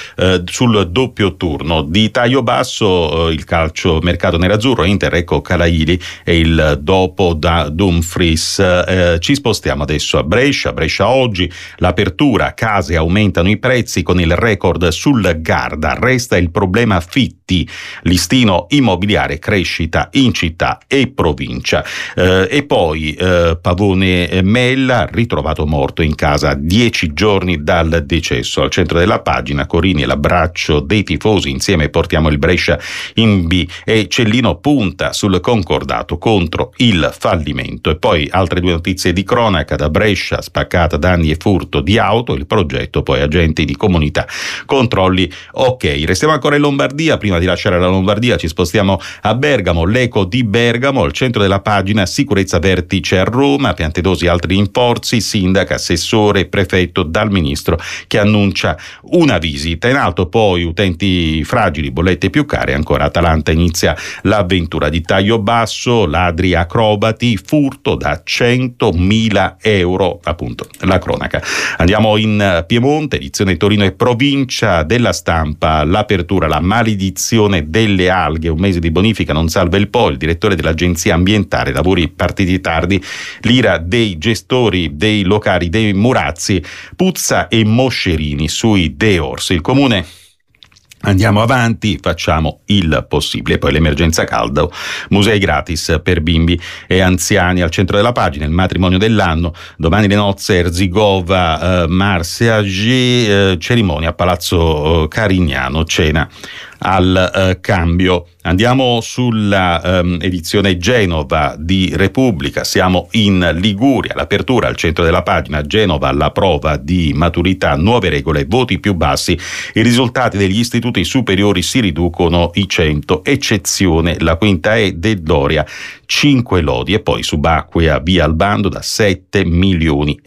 turno. Di taglio basso il calcio mercato nerazzurro, Inter, ecco Calaili e il dopo da Dumfries. Ci spostiamo adesso a Brescia oggi, l'apertura, case aumentano i prezzi con il record sul Garda, resta il problema affitti, listino immobiliare, crescita in città e provincia. E poi Pavone Mella, ritrovato morto in casa 10 giorni dal decesso. Al centro della pagina Corini e l'abbraccio dei tifosi, insieme portiamo il Brescia in B, e Cellino punta sul concordato contro il fallimento. E poi altre due notizie di cronaca da Brescia, spaccata, danni e furto di auto, il progetto poi agenti di comunità, controlli ok. Restiamo ancora in Lombardia, prima di lasciare la Lombardia ci spostiamo a Bergamo, l'eco di Bergamo, al centro della pagina sicurezza vertice a Roma, Piantedosi altri rinforzi, sindaca, assessore, prefetto dal ministro che annuncia una visita. In alto poi utenti fragili, bollette più care, ancora Atalanta inizia l'avventura. Di taglio basso, ladri acrobati, furto da 100.000 euro, appunto la cronaca. Andiamo in Piemonte, edizione Torino e provincia della Stampa, l'apertura, la maledizione delle alghe, un mese di bonifica non salva il Po, il direttore dell'agenzia ambientale, lavori partiti tardi, l'ira dei gestori dei locali dei Murazzi, Puzza e Moscerini sui Deors, il comune. Andiamo avanti, facciamo il possibile. Poi l'emergenza caldo, musei gratis per bimbi e anziani. Al centro della pagina il matrimonio dell'anno, domani le nozze, Erzigova, Marseille, cerimonia a Palazzo Carignano, cena al cambio. Andiamo sulla edizione Genova di Repubblica, siamo in Liguria, l'apertura al centro della pagina, Genova alla prova di maturità, nuove regole, voti più bassi, i risultati degli istituti superiori si riducono i 100, eccezione la quinta E del Doria, 5 lodi e poi subacquea via al bando da 7,5 milioni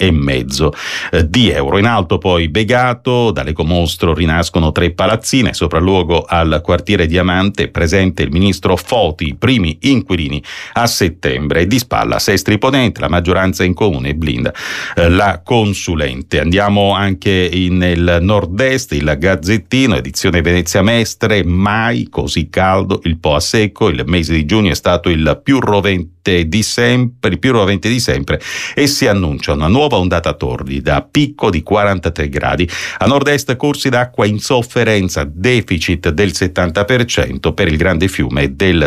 di euro. In alto poi Begato, dall'ecomostro rinascono 3 palazzine, sopralluogo al quartiere Diamante, presente il ministro Foti, primi inquilini a settembre, e di spalla Sestri Ponente, la maggioranza in comune blinda la consulente. Andiamo anche nel nord-est, il Gazzettino, edizione Venezia Mestre, mai così caldo, il Po a secco, il mese di giugno è stato il più rovente di sempre e si annuncia una nuova ondata torrida, picco di 43 gradi. A nord-est corsi d'acqua in sofferenza, deficit del 70% per il Grande Fiume e del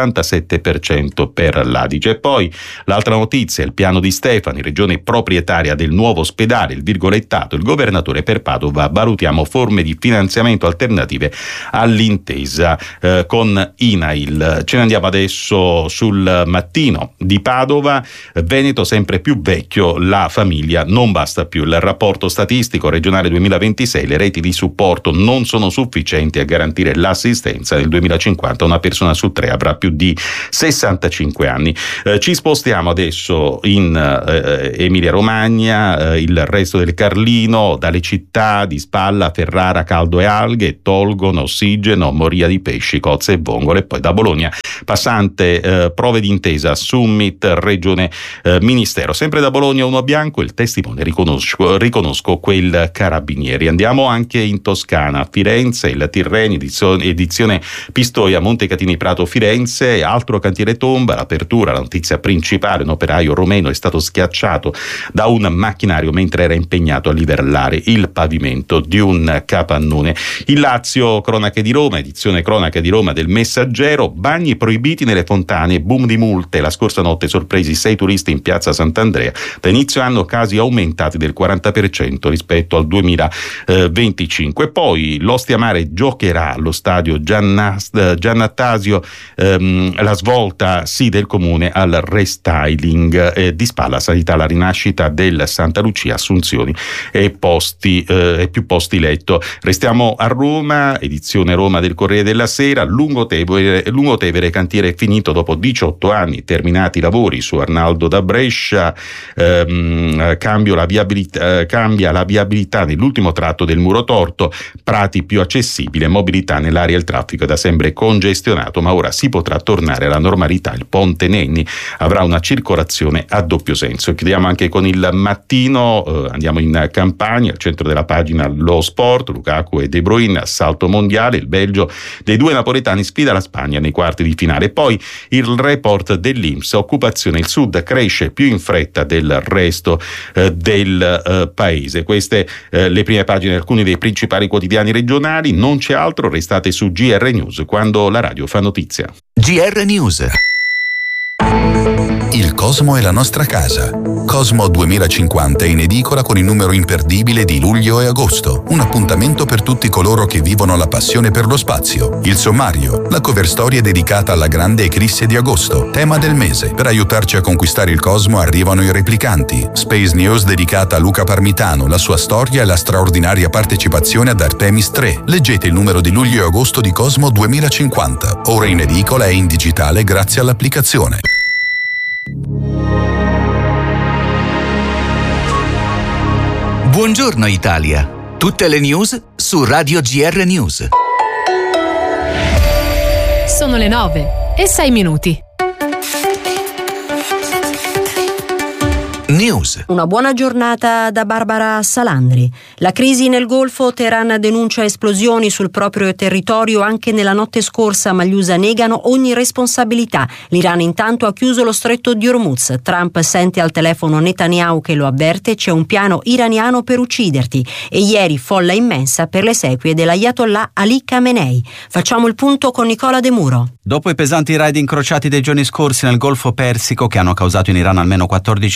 67% per l'Adige. E poi l'altra notizia, il piano di Stefani, regione proprietaria del nuovo ospedale, il virgolettato, il governatore per Padova, valutiamo forme di finanziamento alternative all'intesa con INAIL. Ce ne andiamo adesso sul Mattino di Padova. Veneto sempre più vecchio, la famiglia non basta più. Il rapporto statistico regionale 2026, le reti di supporto non sono sufficienti a garantire l'assistenza. Nel 2050 una persona su 3 avrà più di 65 anni. Ci spostiamo adesso in Emilia Romagna, il resto del Carlino, dalle città di Spalla, Ferrara, Caldo e Alghe tolgono ossigeno, moria di pesci, cozze e vongole. E poi da Bologna, passante, prove d'intesa, Summit, Regione, Ministero. Sempre da Bologna uno bianco, il testimone riconosco quel carabinieri. Andiamo anche in Toscana, Firenze, il Tirreni, edizione Pistoia, Montecatini Prato, Firenze, altro cantiere tomba, l'apertura, la notizia principale, un operaio romeno è stato schiacciato da un macchinario mentre era impegnato a livellare il pavimento di un capannone. Il Lazio, cronache di Roma, edizione cronache di Roma del Messaggero, bagni proibiti nelle fontane, boom di multe. La scorsa notte sorpresi 6 turisti in piazza Sant'Andrea. Da inizio anno casi aumentati del 40% rispetto al 2025. Poi l'Ostia Mare giocherà allo stadio Giannattasio, la svolta del comune al restyling, di Spalla Sanità, la rinascita del Santa Lucia, assunzioni e più posti letto. Restiamo a Roma, edizione Roma del Corriere della Sera. Lungotevere cantiere finito dopo 18 anni, terminati i lavori su Arnaldo da Brescia, cambia la viabilità nell'ultimo tratto del muro torto, Prati più accessibile, mobilità nell'area, il traffico è da sempre congestionato, ma ora si potrà tornare alla normalità. Il Ponte Nenni avrà una circolazione a doppio senso. Chiudiamo anche con il Mattino, andiamo in Campania, al centro della pagina lo sport, Lukaku e De Bruyne, assalto mondiale, il Belgio dei 2 napoletani sfida la Spagna nei quarti di finale. Poi il report dell'Inps, occupazione, il sud cresce più in fretta del resto del paese. Queste le prime pagine di alcuni dei principali quotidiani regionali. Non c'è altro, restate su GR News, quando la radio fa notizia. GR News. Il Cosmo è la nostra casa. Cosmo 2050 è in edicola con il numero imperdibile di luglio e agosto. Un appuntamento per tutti coloro che vivono la passione per lo spazio. Il sommario, la cover story è dedicata alla grande eclisse di agosto, tema del mese. Per aiutarci a conquistare il Cosmo arrivano i replicanti. Space News dedicata a Luca Parmitano, la sua storia e la straordinaria partecipazione ad Artemis 3. Leggete il numero di luglio e agosto di Cosmo 2050. Ora in edicola e in digitale grazie all'applicazione. Buongiorno Italia. Tutte le news su Radio GR News. Sono le 9:06. News. Una buona giornata da Barbara Salandri. La crisi nel Golfo, Teheran denuncia esplosioni sul proprio territorio anche nella notte scorsa, ma gli USA negano ogni responsabilità. L'Iran intanto ha chiuso lo stretto di Hormuz. Trump sente al telefono Netanyahu che lo avverte: c'è un piano iraniano per ucciderti. E ieri folla immensa per le esequie dell'Ayatollah Ali Khamenei. Facciamo il punto con Nicola De Muro. Dopo i pesanti raid incrociati dei giorni scorsi nel Golfo Persico, che hanno causato in Iran almeno 14 morti e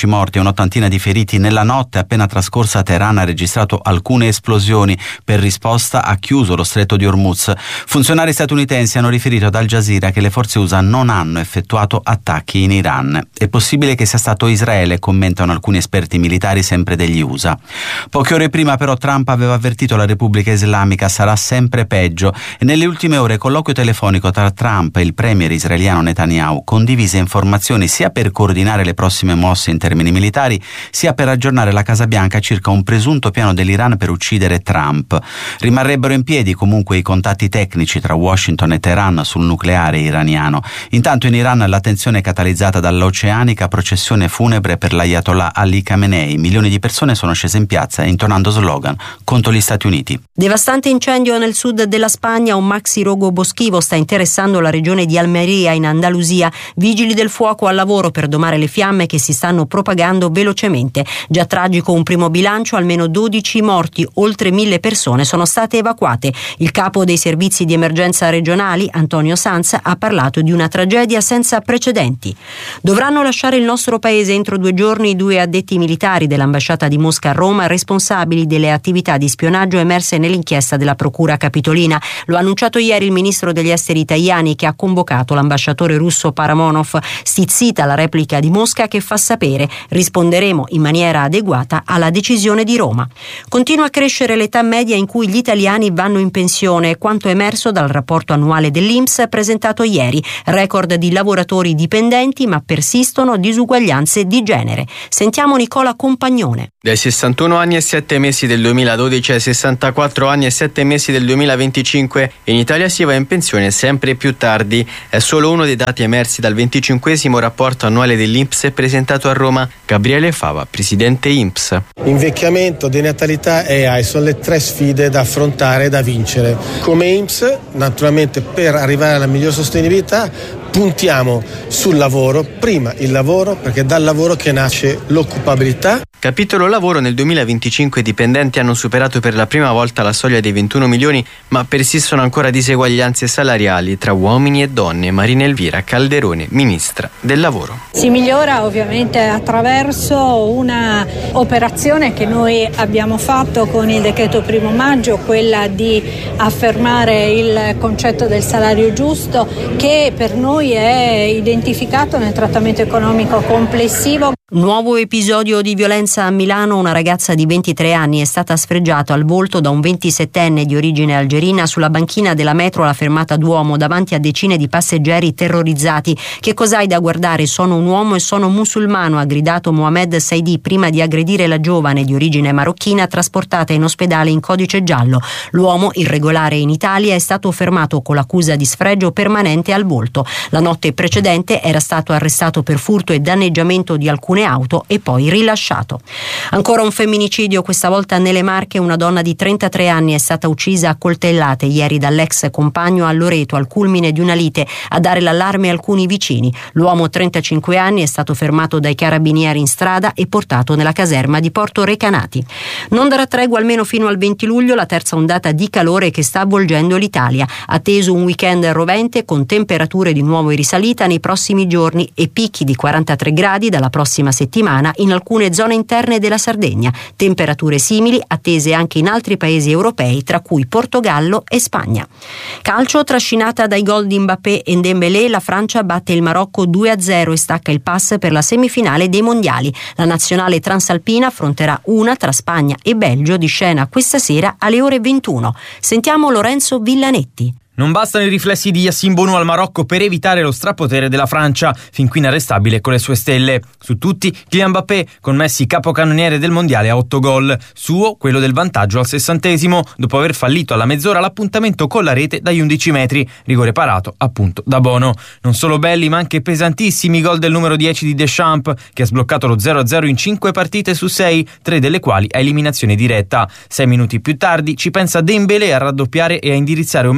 un'ottantina di feriti nella notte appena trascorsa. Teheran ha registrato alcune esplosioni. Per risposta ha chiuso lo stretto di Hormuz. Funzionari statunitensi hanno riferito ad Al Jazeera che le forze USA non hanno effettuato attacchi in Iran. È possibile che sia stato Israele, commentano alcuni esperti militari sempre degli USA. Poche ore prima però Trump aveva avvertito la Repubblica Islamica sarà sempre peggio e nelle ultime ore colloquio telefonico tra Trump e il premier israeliano Netanyahu condivise informazioni sia per coordinare le prossime mosse in termini militari sia per aggiornare la Casa Bianca circa un presunto piano dell'Iran per uccidere Trump. Rimarrebbero in piedi comunque i contatti tecnici tra Washington e Teheran sul nucleare iraniano. Intanto in Iran la tensione è catalizzata dall'oceanica processione funebre per l'Ayatollah Ali Khamenei. Milioni di persone sono scese in piazza intonando slogan contro gli Stati Uniti. Devastante incendio nel sud della Spagna, un maxi rogo boschivo sta interessando la regione di Almeria in Andalusia. Vigili del fuoco al lavoro per domare le fiamme che si stanno propagando velocemente. Già tragico un primo bilancio, almeno 12 morti, oltre 1000 persone sono state evacuate. Il capo dei servizi di emergenza regionali, Antonio Sanz, ha parlato di una tragedia senza precedenti. Dovranno lasciare il nostro paese entro 2 giorni i 2 addetti militari dell'ambasciata di Mosca a Roma responsabili delle attività di spionaggio emerse nell'inchiesta della Procura Capitolina. Lo ha annunciato ieri il ministro degli esteri Tajani, che ha convocato l'ambasciatore russo Paramonov. Stizzita la replica di Mosca che fa sapere: risponderemo in maniera adeguata alla decisione di Roma. Continua a crescere l'età media in cui gli italiani vanno in pensione, quanto emerso dal rapporto annuale dell'INPS presentato ieri. Record di lavoratori dipendenti, ma persistono disuguaglianze di genere. Sentiamo Nicola Compagnone. Dai 61 anni e 7 mesi del 2012 ai 64 anni e 7 mesi del 2025 in Italia si va in pensione sempre più tardi. È solo uno dei dati emersi dal 25° rapporto annuale dell'INPS presentato a Roma. Gabriele Fava, presidente INPS. Invecchiamento, denatalità e AI sono le 3 sfide da affrontare e da vincere. Come INPS, naturalmente, per arrivare alla miglior sostenibilità puntiamo sul lavoro, prima il lavoro, perché è dal lavoro che nasce l'occupabilità. Capitolo lavoro: nel 2025 i dipendenti hanno superato per la prima volta la soglia dei 21 milioni, ma persistono ancora diseguaglianze salariali tra uomini e donne. Marina Elvira Calderone, ministra del lavoro. Si migliora ovviamente attraverso una operazione che noi abbiamo fatto con il decreto 1 maggio, quella di affermare il concetto del salario giusto, che per noi è identificato nel trattamento economico complessivo. Nuovo episodio di violenza a Milano. Una ragazza di 23 anni è stata sfregiata al volto da un 27enne di origine algerina sulla banchina della metro alla fermata Duomo davanti a decine di passeggeri terrorizzati. Che cos'hai da guardare? Sono un uomo e sono musulmano, ha gridato Mohamed Saidi prima di aggredire la giovane di origine marocchina trasportata in ospedale in codice giallo. L'uomo, irregolare in Italia, è stato fermato con l'accusa di sfregio permanente al volto. La notte precedente era stato arrestato per furto e danneggiamento di alcune auto e poi rilasciato. Ancora un femminicidio, questa volta nelle Marche. Una donna di 33 anni è stata uccisa a coltellate ieri dall'ex compagno a Loreto al culmine di una lite. A dare l'allarme alcuni vicini. L'uomo, 35 anni, è stato fermato dai carabinieri in strada e portato nella caserma di Porto Recanati. Non darà tregua almeno fino al 20 luglio la terza ondata di calore che sta avvolgendo l'Italia. Atteso un weekend rovente con temperature di nuovo in risalita nei prossimi giorni e picchi di 43 gradi dalla prossima settimana in alcune zone interne della Sardegna. Temperature simili attese anche in altri paesi europei, tra cui Portogallo e Spagna. Calcio, trascinata dai gol di Mbappé e Dembélé, la Francia batte il Marocco 2-0 e stacca il pass per la semifinale dei mondiali. La nazionale transalpina affronterà una tra Spagna e Belgio, di scena questa sera alle ore 21. Sentiamo Lorenzo Villanetti. Non bastano i riflessi di Yacine Bounou al Marocco per evitare lo strapotere della Francia, fin qui inarrestabile con le sue stelle. Su tutti, Kylian Mbappé, con Messi capocannoniere del mondiale a 8 gol. Suo, quello del vantaggio al 60°, dopo aver fallito alla mezz'ora l'appuntamento con la rete dagli 11 metri, rigore parato appunto da Bono. Non solo belli, ma anche pesantissimi i gol del numero 10 di Deschamps, che ha sbloccato lo 0-0 in 5 partite su 6, 3 delle quali a eliminazione diretta. 6 minuti più tardi ci pensa Dembélé a raddoppiare e a indirizzare un match che ha avuto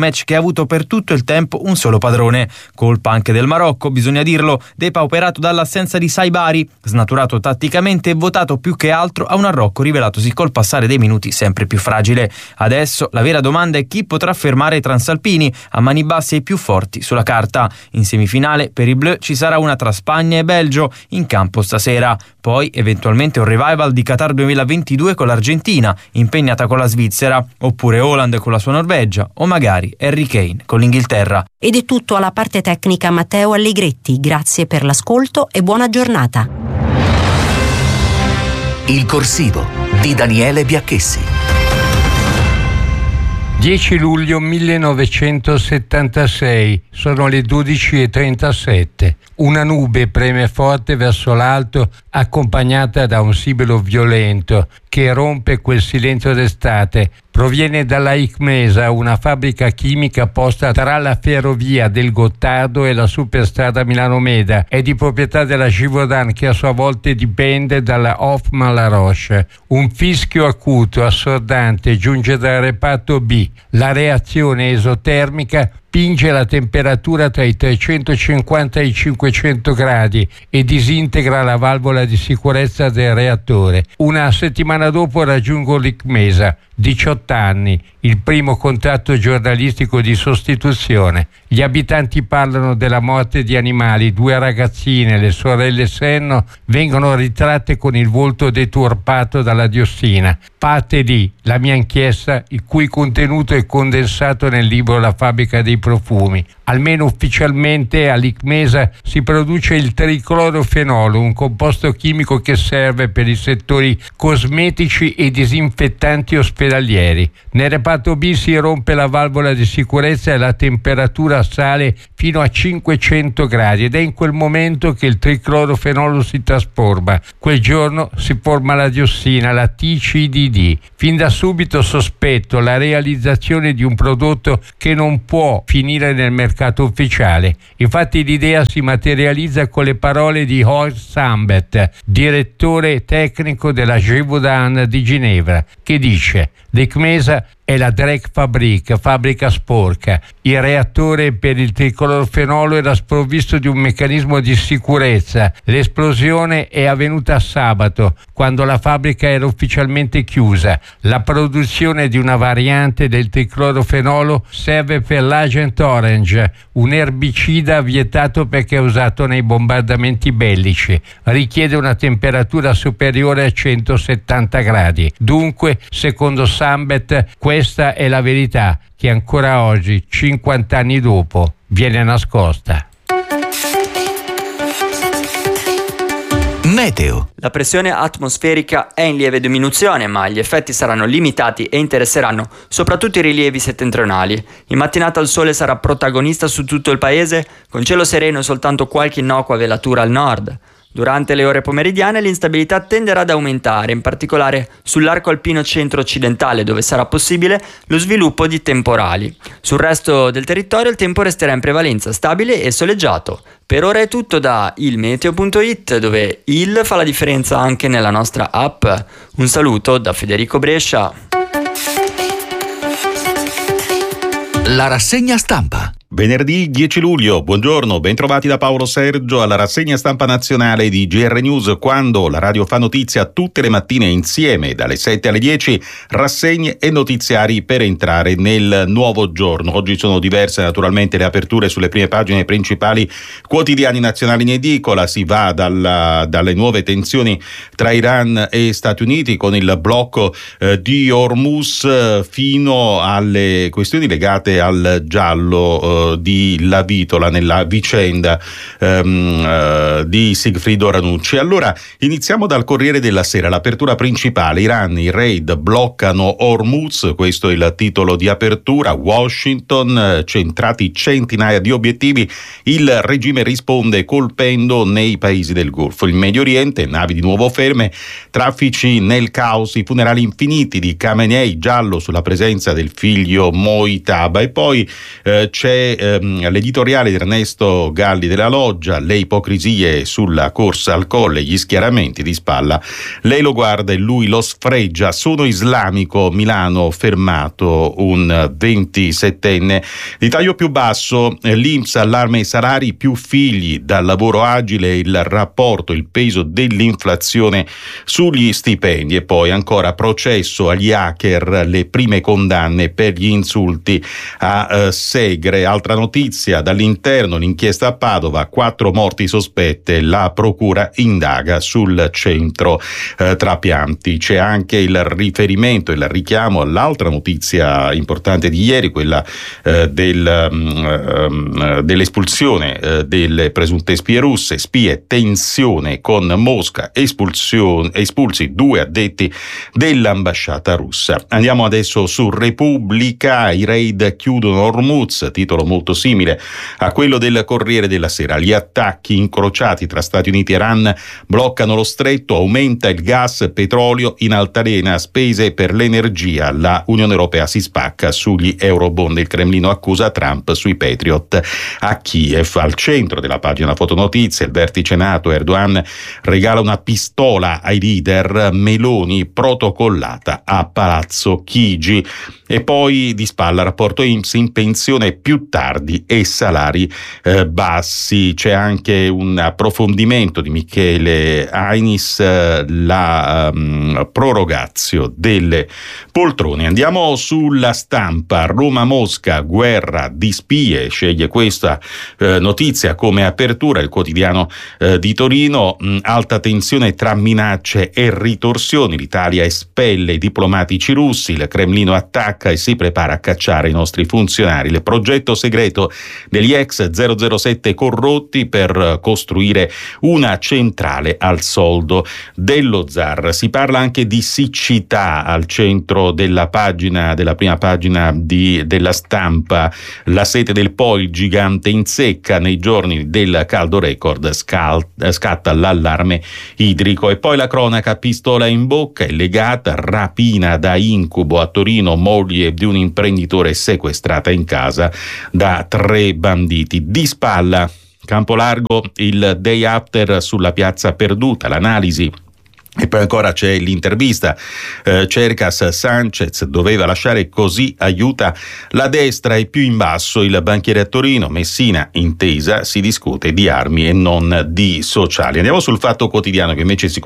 avuto per tutto il tempo un solo padrone. Colpa anche del Marocco, bisogna dirlo, depauperato dall'assenza di Saibari, snaturato tatticamente e votato più che altro a un Marocco rivelatosi col passare dei minuti sempre più fragile. Adesso la vera domanda è chi potrà fermare i transalpini a mani basse e i più forti sulla carta. In semifinale per i Bleu ci sarà una tra Spagna e Belgio in campo stasera. Poi eventualmente un revival di Qatar 2022 con l'Argentina, impegnata con la Svizzera, oppure Haaland con la sua Norvegia, o magari Harry Kane con l'Inghilterra. Ed è tutto alla parte tecnica Matteo Allegretti. Grazie per l'ascolto e buona giornata. Il corsivo di Daniele Biacchessi. 10 luglio 1976, sono le 12:37. Una nube preme forte verso l'alto, accompagnata da un sibilo violento che rompe quel silenzio d'estate. Proviene dalla ICMESA, una fabbrica chimica posta tra la ferrovia del Gottardo e la superstrada Milano-Meda. È di proprietà della Givaudan, che a sua volta dipende dalla Hoffmann-La Roche. Un fischio acuto, assordante, giunge dal reparto B. La reazione esotermica spinge la temperatura tra i 350 e i 500 gradi e disintegra la valvola di sicurezza del reattore. Una settimana dopo raggiungo l'ICMESA, 18 anni, il primo contratto giornalistico di sostituzione. Gli abitanti parlano della morte di animali, 2 ragazzine, le sorelle Senno, vengono ritratte con il volto deturpato dalla diossina. Parte lì la mia inchiesta, il cui contenuto è condensato nel libro La fabbrica dei profumi. Almeno ufficialmente all'ICMESA si produce il triclorofenolo, un composto chimico che serve per i settori cosmetici e disinfettanti ospedalieri. Nel reparto B si rompe la valvola di sicurezza e la temperatura sale fino a 500 gradi ed è in quel momento che il triclorofenolo si trasforma. Quel giorno si forma la diossina, la TCDD. Fin da subito sospetto la realizzazione di un prodotto che non può finire nel mercato ufficiale. Infatti l'idea si materializza con le parole di Horst Sambet, direttore tecnico della Givaudan di Ginevra, che dice: l'ICMESA è la Dreckfabrik, fabbrica sporca. Il reattore per il triclorofenolo era sprovvisto di un meccanismo di sicurezza. L'esplosione è avvenuta sabato, quando la fabbrica era ufficialmente chiusa. La produzione di una variante del triclorofenolo serve per l'Agent Orange, un erbicida vietato perché è usato nei bombardamenti bellici. Richiede una temperatura superiore a 170 gradi. Dunque, secondo Sambet, questa è la verità che ancora oggi, 50 anni dopo, viene nascosta. Meteo. La pressione atmosferica è in lieve diminuzione, ma gli effetti saranno limitati e interesseranno soprattutto i rilievi settentrionali. In mattinata il sole sarà protagonista su tutto il paese, con cielo sereno e soltanto qualche innocua velatura al nord. Durante le ore pomeridiane l'instabilità tenderà ad aumentare, in particolare sull'arco alpino centro-occidentale, dove sarà possibile lo sviluppo di temporali. Sul resto del territorio il tempo resterà in prevalenza stabile e soleggiato. Per ora è tutto da ilmeteo.it, dove il fa la differenza anche nella nostra app. Un saluto da Federico Brescia. La rassegna stampa. Venerdì 10 luglio, buongiorno, bentrovati da Paolo Sergio alla rassegna stampa nazionale di GR News, quando la radio fa notizia tutte le mattine insieme dalle 7 alle 10, rassegne e notiziari per entrare nel nuovo giorno. Oggi sono diverse naturalmente le aperture sulle prime pagine principali quotidiani nazionali in edicola. Si va dalle nuove tensioni tra Iran e Stati Uniti con il blocco di Hormuz fino alle questioni legate al giallo di La Vitola nella vicenda di Sigfrido Ranucci. Allora iniziamo dal Corriere della Sera, l'apertura principale: Iran, i raid bloccano Hormuz, questo è il titolo di apertura. Washington, centrati centinaia di obiettivi, il regime risponde colpendo nei paesi del Golfo. Il Medio Oriente, navi di nuovo ferme, traffici nel caos, i funerali infiniti di Khamenei, giallo sulla presenza del figlio Mojtaba. E poi c'è l'editoriale di Ernesto Galli della Loggia, le ipocrisie sulla corsa al colle, gli schieramenti di Spalla, lei lo guarda e lui lo sfregia. Sono islamico, Milano, fermato un 27enne. Di taglio più basso, l'INPS allarma i salari, più figli, dal lavoro agile, il rapporto, il peso dell'inflazione sugli stipendi. E poi ancora processo agli hacker, le prime condanne per gli insulti a Segre. Altra notizia dall'interno, l'inchiesta a Padova, 4 morti sospette, la procura indaga sul centro trapianti. C'è anche il riferimento, il richiamo all'altra notizia importante di ieri, quella dell'espulsione delle presunte spie russe, tensione con Mosca, espulsi 2 addetti dell'ambasciata russa. Andiamo adesso su Repubblica, i raid chiudono Hormuz, titolo molto simile a quello del Corriere della Sera. Gli attacchi incrociati tra Stati Uniti e Iran bloccano lo stretto, aumenta il gas, petrolio in altalena, spese per l'energia, la Unione Europea si spacca sugli eurobond, il Cremlino accusa Trump sui Patriot a Kiev. Al centro della pagina fotonotizie, il vertice NATO, Erdogan regala una pistola ai leader, Meloni protocollata a Palazzo Chigi. E poi di Spalla, rapporto INPS, in pensione più tardi e salari bassi. C'è anche un approfondimento di Michele Ainis, la prorogazio delle poltrone. Andiamo sulla Stampa, Roma-Mosca, guerra di spie, sceglie questa notizia come apertura il quotidiano di Torino. Alta tensione tra minacce e ritorsioni, l'Italia espelle i diplomatici russi, il Cremlino attacca e si prepara a cacciare i nostri funzionari, il progetto segreto degli ex 007 corrotti per costruire una centrale al soldo dello zar. Si parla anche di siccità al centro della prima pagina della Stampa. La sete del Po, il gigante in secca, nei giorni del caldo record scatta l'allarme idrico. E poi la cronaca, pistola in bocca, è legata, rapina da incubo a Torino, moglie di un imprenditore sequestrata in casa da 3 banditi. Di Spalla, Campo Largo, il day after sulla piazza perduta, l'analisi. E poi ancora c'è l'intervista, Cercas, Sanchez doveva lasciare così aiuta la destra, e più in basso il banchiere a Torino, Messina intesa, si discute di armi e non di sociali. Andiamo sul Fatto Quotidiano, che invece si